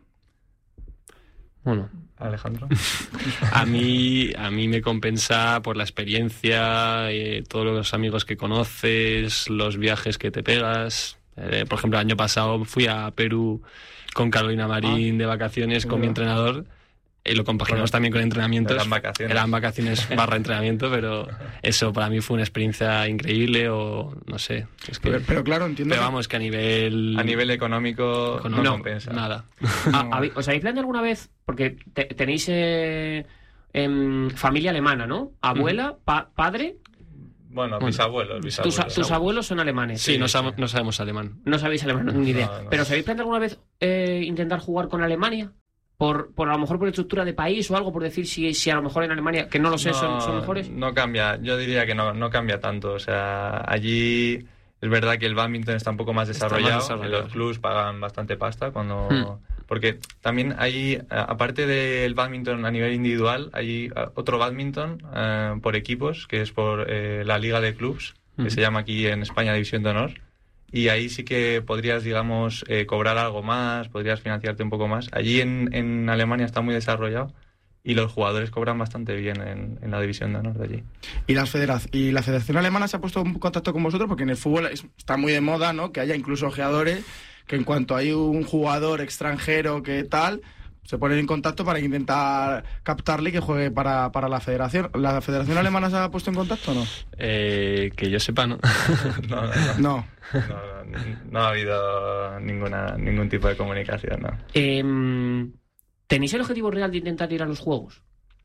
Bueno, Alejandro. A mí, a mí me compensa por la experiencia, eh, todos los amigos que conoces, los viajes que te pegas. Eh, por ejemplo, el año pasado fui a Perú con Carolina Marín de vacaciones con mi entrenador. Y lo compaginamos Bueno, también con entrenamientos. eran vacaciones. Eran vacaciones barra entrenamiento, pero eso para mí fue una experiencia increíble o no sé. Es que, Pero, pero claro, entiendo. pero que- vamos, que a nivel... A nivel económico, económico, no compensa. nada. Ah, ¿habéis- ¿os habéis planteado alguna vez? Porque te- tenéis eh, em, familia alemana, ¿no? Abuela, pa- padre. Bueno, Bueno, bisabuelos, Tus, bisabuelos. tus abuelos son alemanes. Sí, no, sí. sab- no sabemos alemán. No sabéis alemán, ni idea. No, no. Pero ¿os habéis planteado alguna vez eh, intentar jugar con Alemania? Por, por a lo mejor por estructura de país o algo, por decir si, si a lo mejor en Alemania, que no lo sé, son, son mejores. No cambia, yo diría que no, no cambia tanto. O sea, allí es verdad que el badminton está un poco más Está más desarrollado. desarrollado, Los sí. clubs pagan bastante pasta cuando... Hmm. Porque también hay, a- aparte del badminton a nivel individual, hay a, otro badminton eh, por equipos, que es por eh, la Liga de Clubs, que Hmm. se llama aquí en España División de Honor. Y ahí sí que podrías, digamos, eh, cobrar algo más, podrías financiarte un poco más. Allí en, en Alemania está muy desarrollado y los jugadores cobran bastante bien en, en la División de Honor de allí. ¿Y la, federación, ¿Y la Federación Alemana se ha puesto en contacto con vosotros? Porque en el fútbol es- está muy de moda, ¿no? Que haya incluso ojeadores que en cuanto hay un jugador extranjero que tal, se ponen en contacto para intentar captarle y que juegue para, para la Federación. ¿La Federación Alemana se ha puesto en contacto o no? Eh, que yo sepa, ¿no? No, no, no. No. No, no, no ha habido ninguna, ningún tipo de comunicación, ¿no? Em, ¿Tenéis el objetivo real de intentar ir a los Juegos?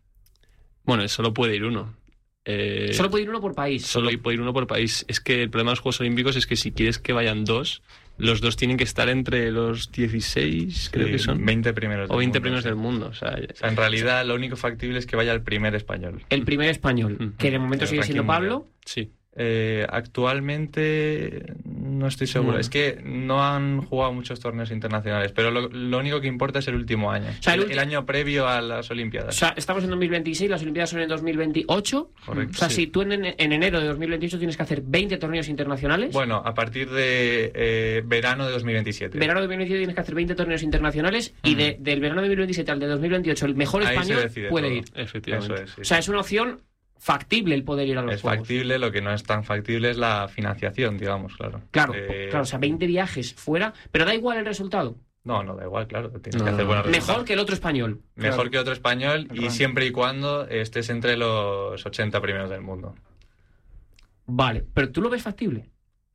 Bueno, solo puede ir uno. Eh, Solo puede ir uno por país. Solo puede ir uno por país. Es que el problema de los Juegos Olímpicos es que si quieres que vayan dos, los dos tienen que estar entre los dieciséis, creo Sí, que son. veinte primeros O del veinte mundo, primeros sí. del mundo. O sea, O sea, en realidad lo único factible es que vaya el primer español. El primer español, Mm. que de momento El sigue siendo ranking Pablo. mundial. sí. Eh, actualmente no estoy seguro. No. Es que no han jugado muchos torneos internacionales, pero lo, lo único que importa es el último año. sea, el el, ulti- el año previo a las O Olimpiadas. sea, estamos en dos mil veintiséis, las Olimpiadas son en dos mil veintiocho. Correcto, O sea, sí. si tú en, en enero de dos mil veintiocho tienes que hacer veinte torneos internacionales. Bueno, a partir de eh, verano de dos mil veintisiete. Verano de dos mil veintisiete tienes que hacer veinte torneos internacionales y de, del verano de dos mil veintisiete al de dos mil veintiocho el mejor Ahí se español decide puede todo. ir. Efectivamente. Eso es, sí. O sea, es una opción factible el poder ir a los es Juegos. factible, lo que no es tan factible es la financiación, digamos, claro. Claro, Eh, claro, o sea, veinte viajes fuera, pero da igual el resultado. No, no, da igual, claro, tienes No, que hacer buenos resultados. Mejor que el otro español. Mejor Claro. que otro español y Claro. siempre y cuando estés entre los ochenta primeros del mundo. Vale, pero ¿tú lo ves factible?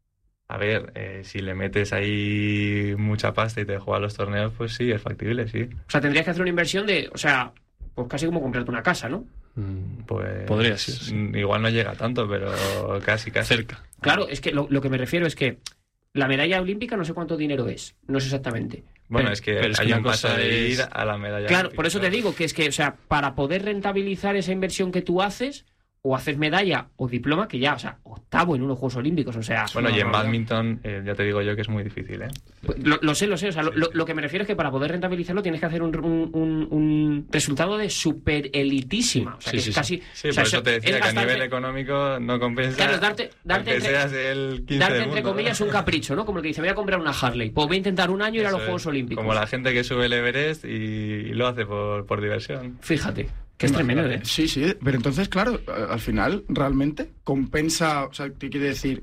A ver, eh, si le metes ahí mucha pasta y te juegas los torneos, pues sí, es factible, sí. O sea, tendrías que hacer una inversión de, o sea, pues casi como comprarte una casa, ¿no? Pues Podría ser, sí. Igual no llega tanto, pero casi, casi. Cerca. Claro, es que lo, lo que me refiero es que la medalla olímpica no sé cuánto dinero es, no sé exactamente. Bueno, Pero- es que pero es que hay una un paso cosa de es- ir a la medalla. Claro, olímpica, por eso te claro. digo que es que, o sea, para poder rentabilizar esa inversión que tú haces, o haces medalla o diploma, que ya, o sea, octavo en unos Juegos Olímpicos, o sea... Bueno, no, y en no, no. badminton, eh, ya te digo yo que es muy difícil, ¿eh? Lo, lo sé, lo sé, o sea, lo, lo- lo que me refiero es que para poder rentabilizarlo tienes que hacer un, un, un- un resultado de super elitísima, o sea, Sí, que sí, es sí. casi... Sí, o sea, por eso te decía es que a gastarte- nivel económico no compensa. Claro, es darte- darte aunque entre- seas el quince Darte, del entre mundo, comillas, ¿no? un capricho, ¿no? Como el que dice, voy a comprar una Harley, pues voy a intentar un año ir a los Eso Juegos es, Olímpicos. Como la gente que sube el Everest y, y lo hace por, por diversión. Fíjate, que es tremendo, ¿eh? Sí, sí, pero entonces, claro, al final, realmente compensa, o sea, ¿qué quiere decir?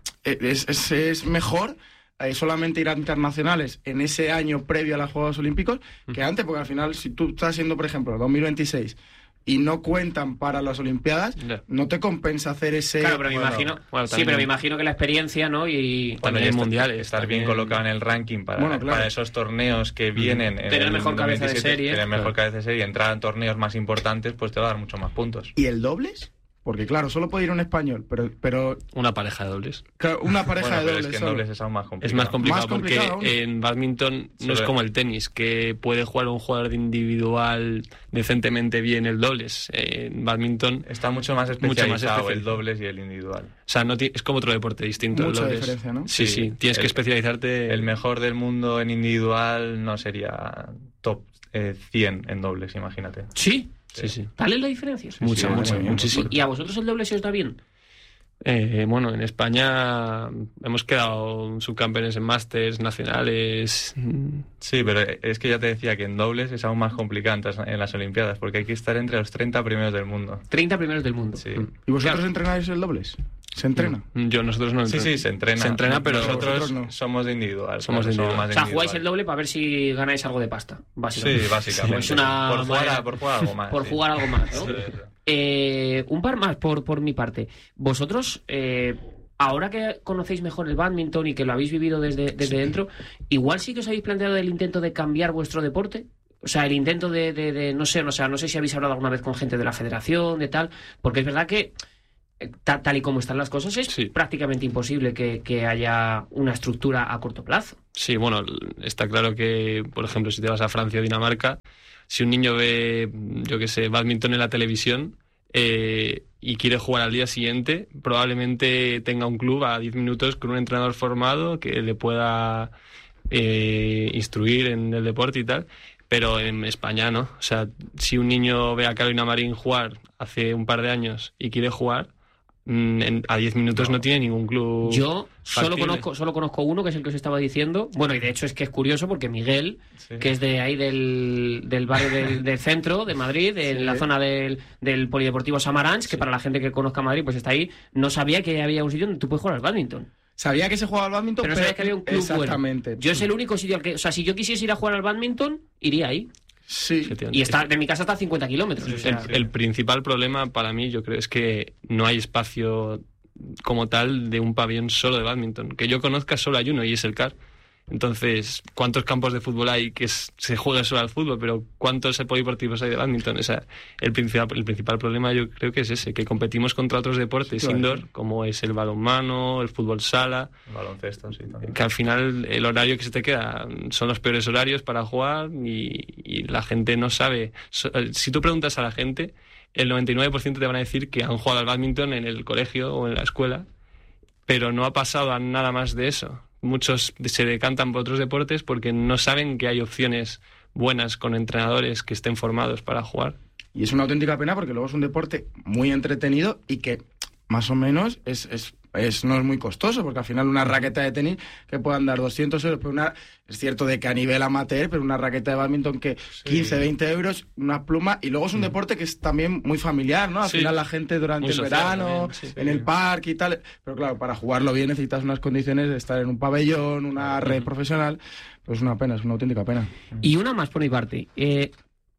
Es, es, es mejor eh, solamente ir a internacionales en ese año previo a los Juegos Olímpicos que antes, porque al final, si tú estás siendo, por ejemplo, dos mil veintiséis y no cuentan para las Olimpiadas, Ya. no te compensa hacer ese... Claro, pero me Bueno, imagino... bueno, sí, también- pero me imagino que la experiencia, ¿no? Y... Bueno, También y en estar- mundiales, Estar bien también. colocado en el ranking para, Bueno, claro. para esos torneos que vienen. en Tener el mejor cabeza de dos mil diecisiete, serie. Tener mejor Claro. cabeza de serie y entrar en torneos más importantes, pues te va a dar mucho más puntos. ¿Y el dobles? Porque claro, solo puede ir un español, pero, pero Una pareja de dobles. claro, una pareja Bueno, de pero dobles es que en solo. dobles es aún más complicado. Es más complicado, Más complicado porque aún. en badminton no es Sobre- como el tenis, que puede jugar un jugador de individual decentemente bien el dobles. En badminton, Está mucho más Mucho más especializado el especializado. dobles y el individual. o sea, no ti- es como otro deporte distinto. el Mucha dobles. diferencia, ¿no? Sí, sí, Sí, tienes el- que especializarte. El mejor del mundo en individual no sería top eh, cien en dobles, imagínate. Sí, Sí, sí. ¿tal es la diferencia? Mucha, sí, mucha, muy bien. muchísimo. ¿Y a vosotros el doble se os da bien? Eh, bueno, en España hemos quedado subcampeones en másters nacionales. mm, Sí, pero es que ya te decía que en dobles es aún más complicado entrar en las Olimpiadas, porque hay que estar entre los treinta primeros del mundo. treinta primeros del mundo. Sí. ¿Y vosotros entrenáis el dobles? ¿Se entrena? Yo, nosotros no Sí, sí, se entrena. Se entrena, pero nosotros Vosotros no. somos de individual. Somos de claro, individual. más O de sea, individual. jugáis el doble para ver si ganáis algo de pasta, básicamente. Sí, básicamente. Es una por, jugar, manera- a- por jugar algo más. Por sí. jugar algo más, ¿no? Sí. Eh, un par más por, por mi parte. Vosotros, eh, ahora que conocéis mejor el bádminton y que lo habéis vivido desde, desde dentro, igual sí que os habéis planteado el intento de cambiar vuestro deporte. O sea, el intento de, de, de no sé, o sea, no sé si habéis hablado alguna vez con gente de la federación, de tal, porque es verdad que eh, ta- tal y como están las cosas es Sí. prácticamente imposible que, que haya una estructura a corto plazo. Sí, bueno, está claro que, por ejemplo, si te vas a Francia o Dinamarca, si un niño ve, yo qué sé, bádminton en la televisión eh, y quiere jugar al día siguiente, probablemente tenga un club a diez minutos con un entrenador formado que le pueda eh, instruir en el deporte y tal, pero en España no. O sea, si un niño ve a Carolina Marín jugar hace un par de años y quiere jugar, mm, en- a diez minutos no. tiene ningún club. Yo solo factible. conozco, solo conozco uno, que es el que os estaba diciendo. Bueno, y de hecho es que es curioso porque Miguel, Sí. que es de ahí del, del barrio del, del centro de Madrid, en Sí. la zona del, del Polideportivo Samaranch, que para la gente que conozca Madrid pues está ahí, no sabía que había un sitio donde tú puedes jugar al bádminton. Sabía que se jugaba al bádminton, Pero no sabía que había un club Exactamente. bueno. Yo es el único sitio al que... O sea, si yo quisiese ir a jugar al bádminton, iría ahí. Sí. Efectivamente. Y está, de mi casa está a cincuenta kilómetros. o sea, El, el principal problema para mí, yo creo, es que no hay espacio como tal de un pabellón solo de bádminton. Que yo conozca, solo hay uno y es el C A R. Entonces, ¿cuántos campos de fútbol hay que es- se juega solo al fútbol? Pero ¿cuántos polideportivos hay de bádminton? O sea, el principal, el principal problema yo creo que es ese, que competimos contra otros deportes Sí, claro. indoor, como es el balonmano, el fútbol sala, El baloncesto, sí, también. que al final el horario que se te queda son los peores horarios para jugar y, y la gente no sabe. So- Si tú preguntas a la gente, el noventa y nueve por ciento te van a decir que han jugado al bádminton en el colegio o en la escuela, pero no ha pasado a nada más de eso. Muchos se decantan por otros deportes porque no saben que hay opciones buenas con entrenadores que estén formados para jugar. Y es una auténtica pena porque luego es un deporte muy entretenido y que más o menos es, es es, no es muy costoso, porque al final una raqueta de tenis que puedan dar doscientos euros, pero una, es cierto de que a nivel amateur, pero una raqueta de badminton que sí. quince, veinte euros, una pluma, y luego es un mm. deporte que es también muy familiar, ¿no? Al sí. final la gente durante muy el verano, sí, en sí. el parque y tal, pero claro, para jugarlo bien necesitas unas condiciones de estar en un pabellón, una red mm. profesional, pues es una pena, es una auténtica pena. Y una más por mi parte, eh...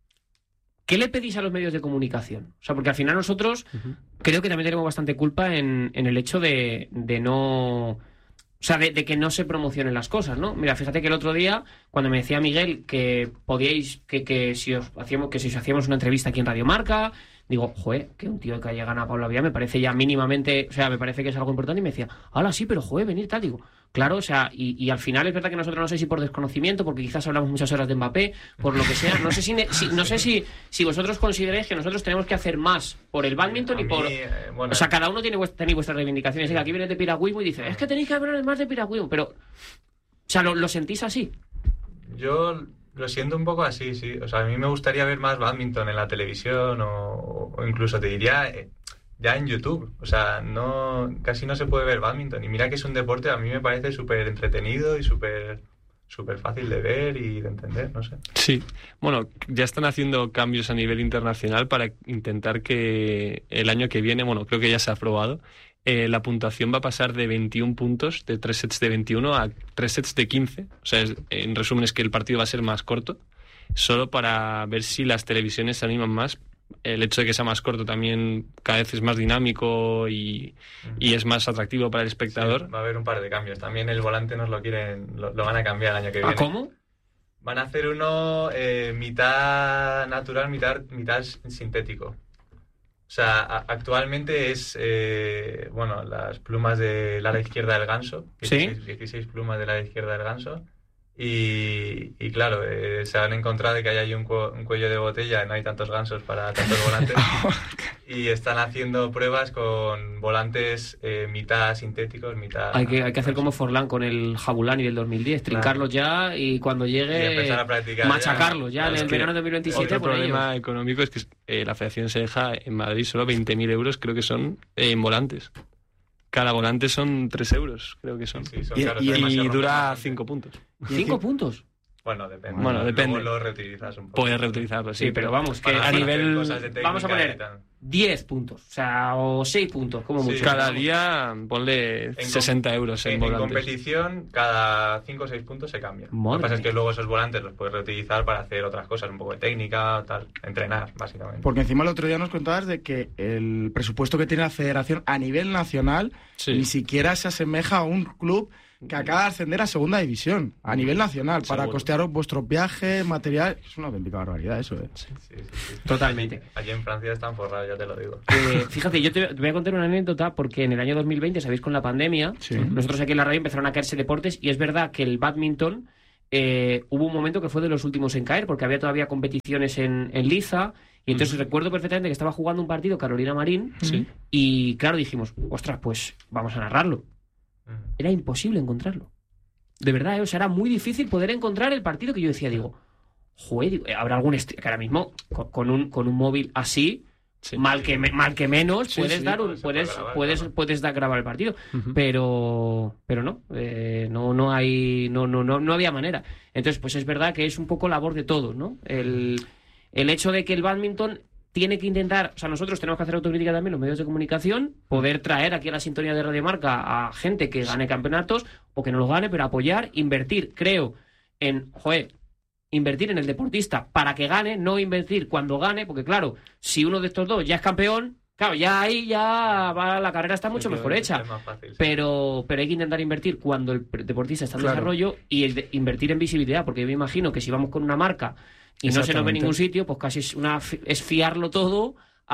¿qué le pedís a los medios de comunicación? O sea, porque al final nosotros uh-huh. creo que también tenemos bastante culpa en, en el hecho de, de no... O sea, de, de que no se promocionen las cosas, ¿no? Mira, fíjate que el otro día, cuando me decía Miguel que podíais, que, que, si os hacíamos, que si os hacíamos una entrevista aquí en Radio Marca, digo, joder, que un tío que haya ganado a Pablo Aviá me parece ya mínimamente, o sea, me parece que es algo importante, y me decía, hola, sí, pero joder, venir tal, digo... Claro, o sea, y, y al final es verdad que nosotros no sé si por desconocimiento, porque quizás hablamos muchas horas de Mbappé, por lo que sea, no sé si, si no sé si, si vosotros consideráis que nosotros tenemos que hacer más por el badminton y por... Mí, eh, bueno, o sea, cada uno tiene tenéis vuestras reivindicaciones. Aquí viene de piragüismo y dice, es que tenéis que hablar más de piragüismo, pero... O sea, ¿lo, lo sentís así? Yo lo siento un poco así, sí. O sea, a mí me gustaría ver más badminton en la televisión o, o incluso te diría... Eh, ya en YouTube, o sea, no casi no se puede ver badminton, y mira que es un deporte a mí me parece súper entretenido y súper súper fácil de ver y de entender, no sé. Sí, bueno, ya están haciendo cambios a nivel internacional para intentar que el año que viene, bueno, creo que ya se ha aprobado, eh, la puntuación va a pasar de veintiún puntos, de tres sets de veintiuno a tres sets de quince, o sea, es, en resumen es que el partido va a ser más corto, solo para ver si las televisiones se animan más. El hecho de que sea más corto también cada vez es más dinámico y, y es más atractivo para el espectador. Sí, va a haber un par de cambios. También el volante nos lo quieren, lo, lo van a cambiar el año que viene. ¿Ah, cómo? Van a hacer uno eh, mitad natural, mitad, mitad sintético. O sea, a, actualmente es, eh, bueno, las plumas del ala izquierda del ganso. dieciséis, ¿sí? dieciséis plumas del ala izquierda del ganso. Y, y claro, eh, se han encontrado de que hay ahí un, cu- un cuello de botella, no hay tantos gansos para tantos volantes, y están haciendo pruebas con volantes eh, mitad sintéticos, mitad... Hay que, hay que hacer como Forlán con el Jabulani del dos mil diez, trincarlos claro. ya y cuando llegue y empezar a practicar machacarlos ya, ya en el verano de dos mil veintisiete. Otro problema ellos. económico es que eh, la federación se deja en Madrid solo veinte mil euros, creo que son, eh, en volantes. Cada volante son tres euros, creo que son. Sí, sí, son y, caros, y, y dura cinco puntos. ¿Cinco puntos? Bueno, depende. Bueno, depende. Luego lo reutilizas un poco. Puedes reutilizarlo, sí. Sí, pero vamos, que a nivel... Vamos a poner diez puntos, o sea, o seis puntos, como mucho. Sí, cada día ponle en sesenta euros en, en volantes. En competición, cada cinco o seis puntos se cambia. Madre Lo que pasa mía. es que luego esos volantes los puedes reutilizar para hacer otras cosas, un poco de técnica, tal, entrenar, básicamente. Porque encima el otro día nos contabas de que el presupuesto que tiene la federación a nivel nacional sí. ni siquiera se asemeja a un club que acaba de ascender a segunda división, a nivel nacional, Seguro. para costearos vuestros viajes, material. Es una auténtica barbaridad eso, ¿eh? Sí, sí, sí, sí. Totalmente. Allí, allí en Francia están forrados, ya te lo digo. Eh, fíjate, yo te voy a contar una anécdota, porque en el año dos mil veinte, sabéis, con la pandemia, sí. nosotros aquí en la radio empezaron a caerse deportes, y es verdad que el badminton eh, hubo un momento que fue de los últimos en caer, porque había todavía competiciones en, en liza, y entonces mm. recuerdo perfectamente que estaba jugando un partido Carolina Marín, sí. y claro, dijimos, ostras, pues vamos a narrarlo. Era imposible encontrarlo. De verdad, ¿eh? O sea, era muy difícil poder encontrar el partido que yo decía, digo, joder, digo, habrá algún est- que ahora mismo con, con un con un móvil así, sí, mal que me, mal que menos, sí, puedes sí, dar un, puedes grabar, puedes claro. puedes dar grabar el partido, uh-huh. pero pero no, eh, no no hay no no no no había manera. Entonces, pues es verdad que es un poco labor de todos, ¿no? El el hecho de que el badminton tiene que intentar, o sea, nosotros tenemos que hacer autocrítica también, los medios de comunicación, poder traer aquí a la sintonía de Radio Marca a gente que gane campeonatos o que no los gane, pero apoyar, invertir, creo, en, joder, invertir en el deportista para que gane, no invertir cuando gane, porque claro, si uno de estos dos ya es campeón, claro, ya ahí ya va, la carrera está mucho mejor hecha, fácil, sí. pero pero hay que intentar invertir cuando el deportista está en claro. desarrollo, y el de, invertir en visibilidad, porque yo me imagino que si vamos con una marca y no se nos ve en ningún sitio, pues casi es una es fiarlo todo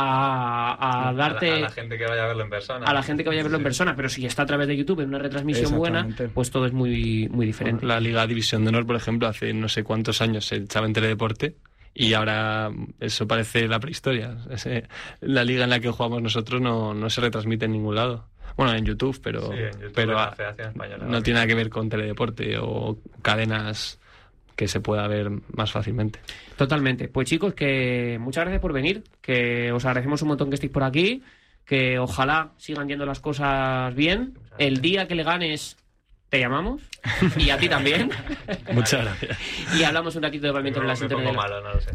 a, a darte... A la, a la gente que vaya a verlo en persona. A la gente que vaya a verlo sí. en persona, pero si está a través de YouTube en una retransmisión buena, pues todo es muy, muy diferente. La Liga División de Honor, por ejemplo, hace no sé cuántos años se echaba en Teledeporte, y ahora eso parece la prehistoria. Ese, la liga en la que jugamos nosotros no, no se retransmite en ningún lado. Bueno, en YouTube, pero, sí, en YouTube, pero en la Federación Española, no tiene nada que ver con Teledeporte o cadenas que se pueda ver más fácilmente. Totalmente. Pues chicos, que muchas gracias por venir, que os agradecemos un montón que estéis por aquí, que ojalá sigan yendo las cosas bien. El día que le ganes, te llamamos. Y a ti también. Muchas gracias. Y hablamos un ratito de badminton en la sintonía. Me pongo malo, no lo sé.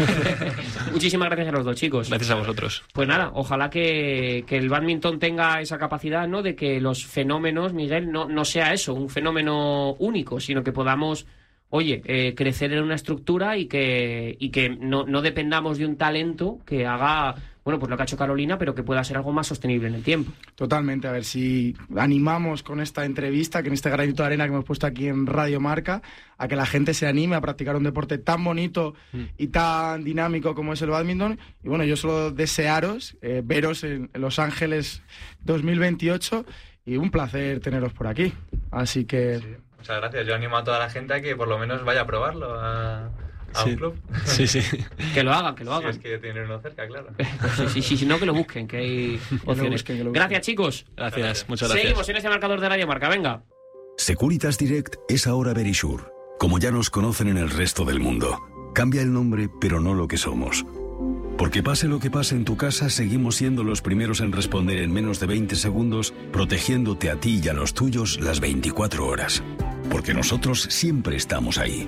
Muchísimas gracias a los dos, chicos. Gracias a vosotros. Pues nada, ojalá que, que el badminton tenga esa capacidad, ¿no? De que los fenómenos, Miguel, no, no sea eso, un fenómeno único, sino que podamos, oye, eh, crecer en una estructura y que, y que no, no dependamos de un talento que haga, bueno, pues lo que ha hecho Carolina, pero que pueda ser algo más sostenible en el tiempo. Totalmente, a ver si animamos con esta entrevista, que en este granito de arena que hemos puesto aquí en Radio Marca, a que la gente se anime a practicar un deporte tan bonito mm. y tan dinámico como es el bádminton. Y bueno, yo solo desearos eh, veros en, en Los Ángeles dos mil veintiocho y un placer teneros por aquí. Así que... Sí, muchas gracias. Yo animo a toda la gente a que por lo menos vaya a probarlo a... ¿A sí. un club? Sí, sí. Que lo hagan, que lo hagan. Si es que tienen uno cerca, claro. Sí, sí, sí, si no, que lo busquen, que hay opciones. Busquen, que gracias, chicos. Gracias, gracias, muchas gracias. Seguimos en este marcador de Radio Marca, venga. Securitas Direct es ahora Verisure, como ya nos conocen en el resto del mundo. Cambia el nombre, pero no lo que somos. Porque pase lo que pase en tu casa, seguimos siendo los primeros en responder en menos de veinte segundos, protegiéndote a ti y a los tuyos las veinticuatro horas. Porque nosotros siempre estamos ahí.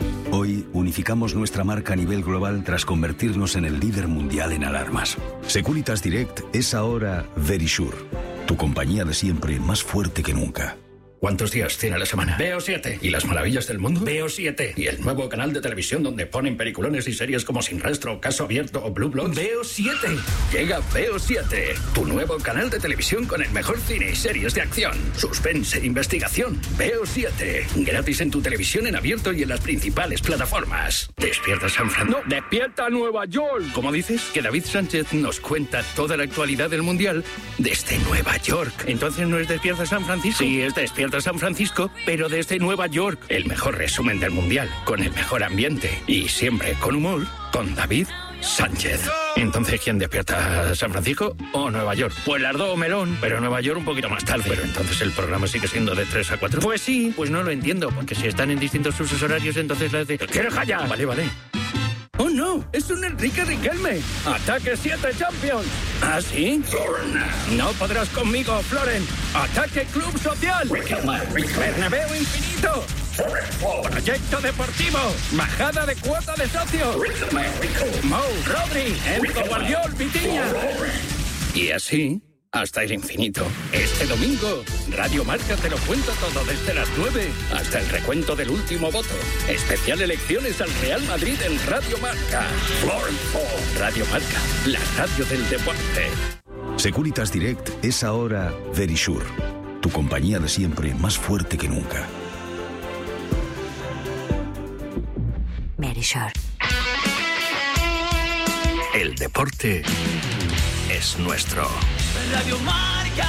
Hoy unificamos nuestra marca a nivel global tras convertirnos en el líder mundial en alarmas. Securitas Direct es ahora Verisure, tu compañía de siempre más fuerte que nunca. ¿Cuántos días tiene la semana? Veo siete. ¿Y las maravillas del mundo? Veo siete. ¿Y el nuevo canal de televisión donde ponen peliculones y series como Sin Rastro, Caso Abierto o Blue Bloods? Veo siete. Llega Veo siete, tu nuevo canal de televisión con el mejor cine y series de acción, suspense e investigación. Veo siete. Gratis en tu televisión en abierto y en las principales plataformas. ¿Despierta San Francisco? No, despierta Nueva York. ¿Cómo dices? Que David Sánchez nos cuenta toda la actualidad del Mundial desde Nueva York. ¿Entonces no es Despierta San Francisco? Sí, es Despierta San Francisco, pero desde Nueva York. El mejor resumen del Mundial, con el mejor ambiente y siempre con humor, con David Sánchez. Entonces, ¿quién despierta? ¿San Francisco o Nueva York? Pues las dos, melón, pero Nueva York un poquito más tarde. Pero entonces el programa sigue siendo de tres a cuatro. Pues sí, pues no lo entiendo, porque si están en distintos usos horarios, entonces la de... ¿Quieres ya? Vale, vale. ¡Oh, no! ¡Es un Enrique Riquelme! ¡Ataque siete Champions! ¿Ah, sí? No podrás conmigo, Floren. ¡Ataque Club Social! ¡Bernabéu Infinito! ¡Proyecto Deportivo! ¡Bajada de cuota de socios! ¡Mou, Rodri! ¡Enzo Guardiol, Vitiña! Y así... hasta el infinito. Este domingo, Radio Marca te lo cuenta todo desde las nueve hasta el recuento del último voto. Especial elecciones al Real Madrid en Radio Marca. Florence, Radio Marca, la radio del deporte. Securitas Direct es ahora Verisure, tu compañía de siempre más fuerte que nunca. Verisure. El deporte es nuestro. Radio Marca.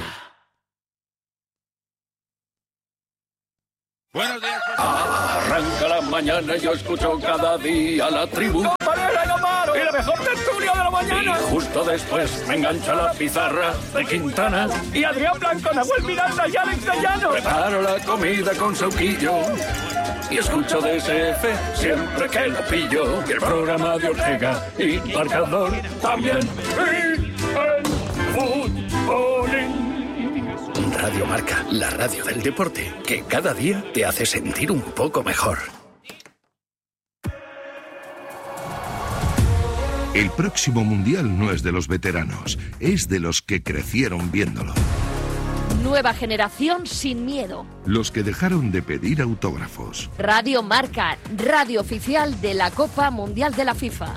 Buenos días. Arranca la mañana y yo escucho cada día la tribu. Y la mejor tertulia de la mañana. Y justo después me engancha la pizarra de Quintana. Y Adrián Blanco, Nahuel Miranda y Alex de Llano. Preparo la comida con Sauquillo. Y escucho D S F siempre que lo pillo. Y el programa de Ortega y Marcador también. Radio Marca, la radio del deporte, que cada día te hace sentir un poco mejor. El próximo Mundial no es de los veteranos, es de los que crecieron viéndolo. Nueva generación sin miedo. Los que dejaron de pedir autógrafos. Radio Marca, radio oficial de la Copa Mundial de la FIFA.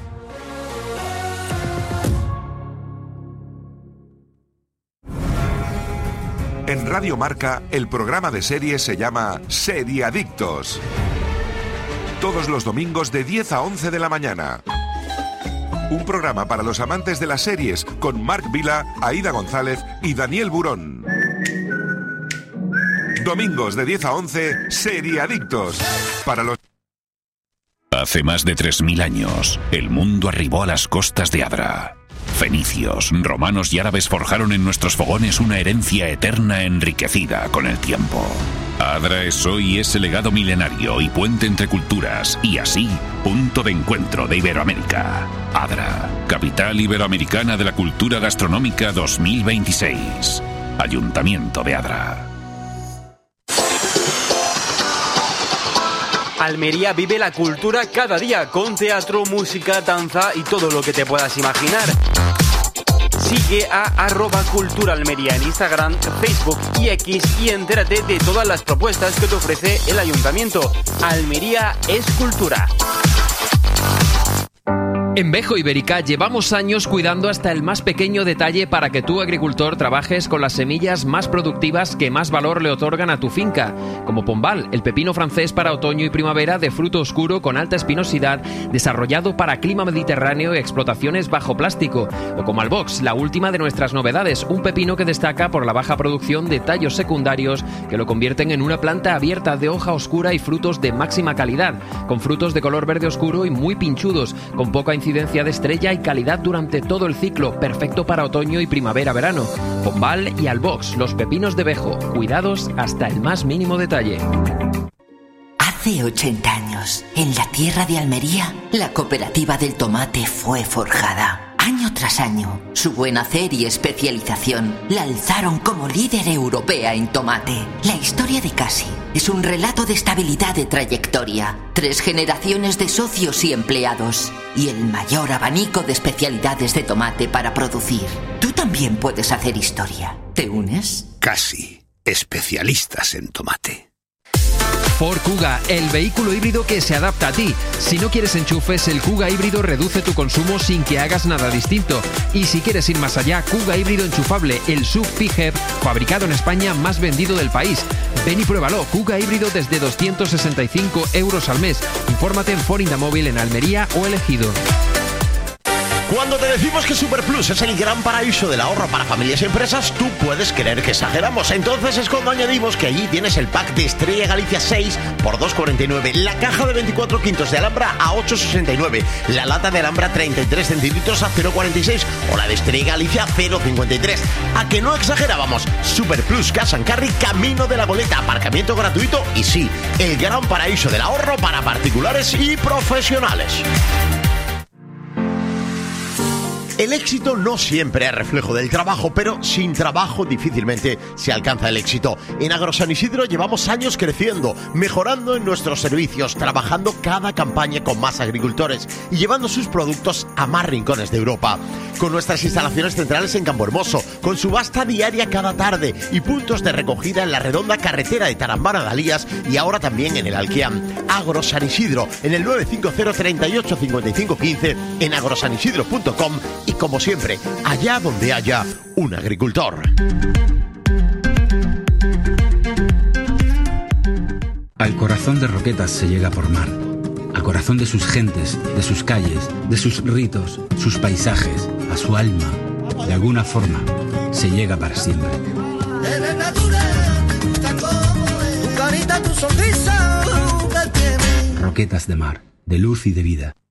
En Radio Marca, el programa de series se llama Seriadictos. Todos los domingos de diez a once de la mañana. Un programa para los amantes de las series con Marc Vila, Aida González y Daniel Burón. Domingos de diez a once, Seriadictos. Para los... Hace más de tres mil años, el mundo arribó a las costas de Adra. Fenicios, romanos y árabes forjaron en nuestros fogones una herencia eterna enriquecida con el tiempo. Adra es hoy ese legado milenario y puente entre culturas, y así, punto de encuentro de Iberoamérica. Adra, capital iberoamericana de la cultura gastronómica dos mil veintiséis. Ayuntamiento de Adra. Almería vive la cultura cada día con teatro, música, danza y todo lo que te puedas imaginar. Sigue a arroba Cultura Almería en Instagram, Facebook y X y entérate de todas las propuestas que te ofrece el Ayuntamiento. Almería es cultura. En Vejo Ibérica llevamos años cuidando hasta el más pequeño detalle para que tú, agricultor, trabajes con las semillas más productivas que más valor le otorgan a tu finca, como Pombal, el pepino francés para otoño y primavera de fruto oscuro con alta espinosidad, desarrollado para clima mediterráneo y explotaciones bajo plástico, o como Albox, la última de nuestras novedades, un pepino que destaca por la baja producción de tallos secundarios que lo convierten en una planta abierta de hoja oscura y frutos de máxima calidad, con frutos de color verde oscuro y muy pinchudos, con poca incidencia de estrella y calidad durante todo el ciclo, perfecto para otoño y primavera-verano. Pombal y Albox, los pepinos de Vejo, cuidados hasta el más mínimo detalle. Hace ochenta años, en la tierra de Almería, la cooperativa del tomate fue forjada. Año tras año, su buen hacer y especialización la alzaron como líder europea en tomate. La historia de Casi es un relato de estabilidad de trayectoria, tres generaciones de socios y empleados y el mayor abanico de especialidades de tomate para producir. Tú también puedes hacer historia. ¿Te unes? Casi, especialistas en tomate. Ford Kuga, el vehículo híbrido que se adapta a ti. Si no quieres enchufes, el Kuga híbrido reduce tu consumo sin que hagas nada distinto. Y si quieres ir más allá, Kuga híbrido enchufable, el S U V PHEV, fabricado en España, más vendido del país. Ven y pruébalo, Kuga híbrido desde doscientos sesenta y cinco euros al mes. Infórmate en Ford Indamóvil en Almería o Elegido. Cuando te decimos que Superplus es el gran paraíso del ahorro para familias y empresas, tú puedes creer que exageramos. Entonces es cuando añadimos que allí tienes el pack de Estrella Galicia seis por dos cuarenta y nueve, la caja de veinticuatro quintos de Alhambra a ocho sesenta y nueve, la lata de Alhambra treinta y tres centilitros a cero cuarenta y seis o la de Estrella Galicia cero cincuenta y tres. ¿A que no exagerábamos? Superplus Cash and Carry, camino de la boleta, aparcamiento gratuito y sí, el gran paraíso del ahorro para particulares y profesionales. El éxito no siempre es reflejo del trabajo, pero sin trabajo difícilmente se alcanza el éxito. En Agrosan Isidro llevamos años creciendo, mejorando en nuestros servicios, trabajando cada campaña con más agricultores y llevando sus productos a más rincones de Europa. Con nuestras instalaciones centrales en Campo Hermoso, con subasta diaria cada tarde y puntos de recogida en la redonda carretera de Tarambana a Dalías y ahora también en el Alquiam. Agrosan Isidro, en el nueve cinco cero, treinta y ocho, cincuenta y cinco quince, en agrosanisidro punto com. Y como siempre, allá donde haya un agricultor. Al corazón de Roquetas se llega por mar. Al corazón de sus gentes, de sus calles, de sus ritos, sus paisajes, a su alma. De alguna forma, se llega para siempre. Roquetas de mar, de luz y de vida.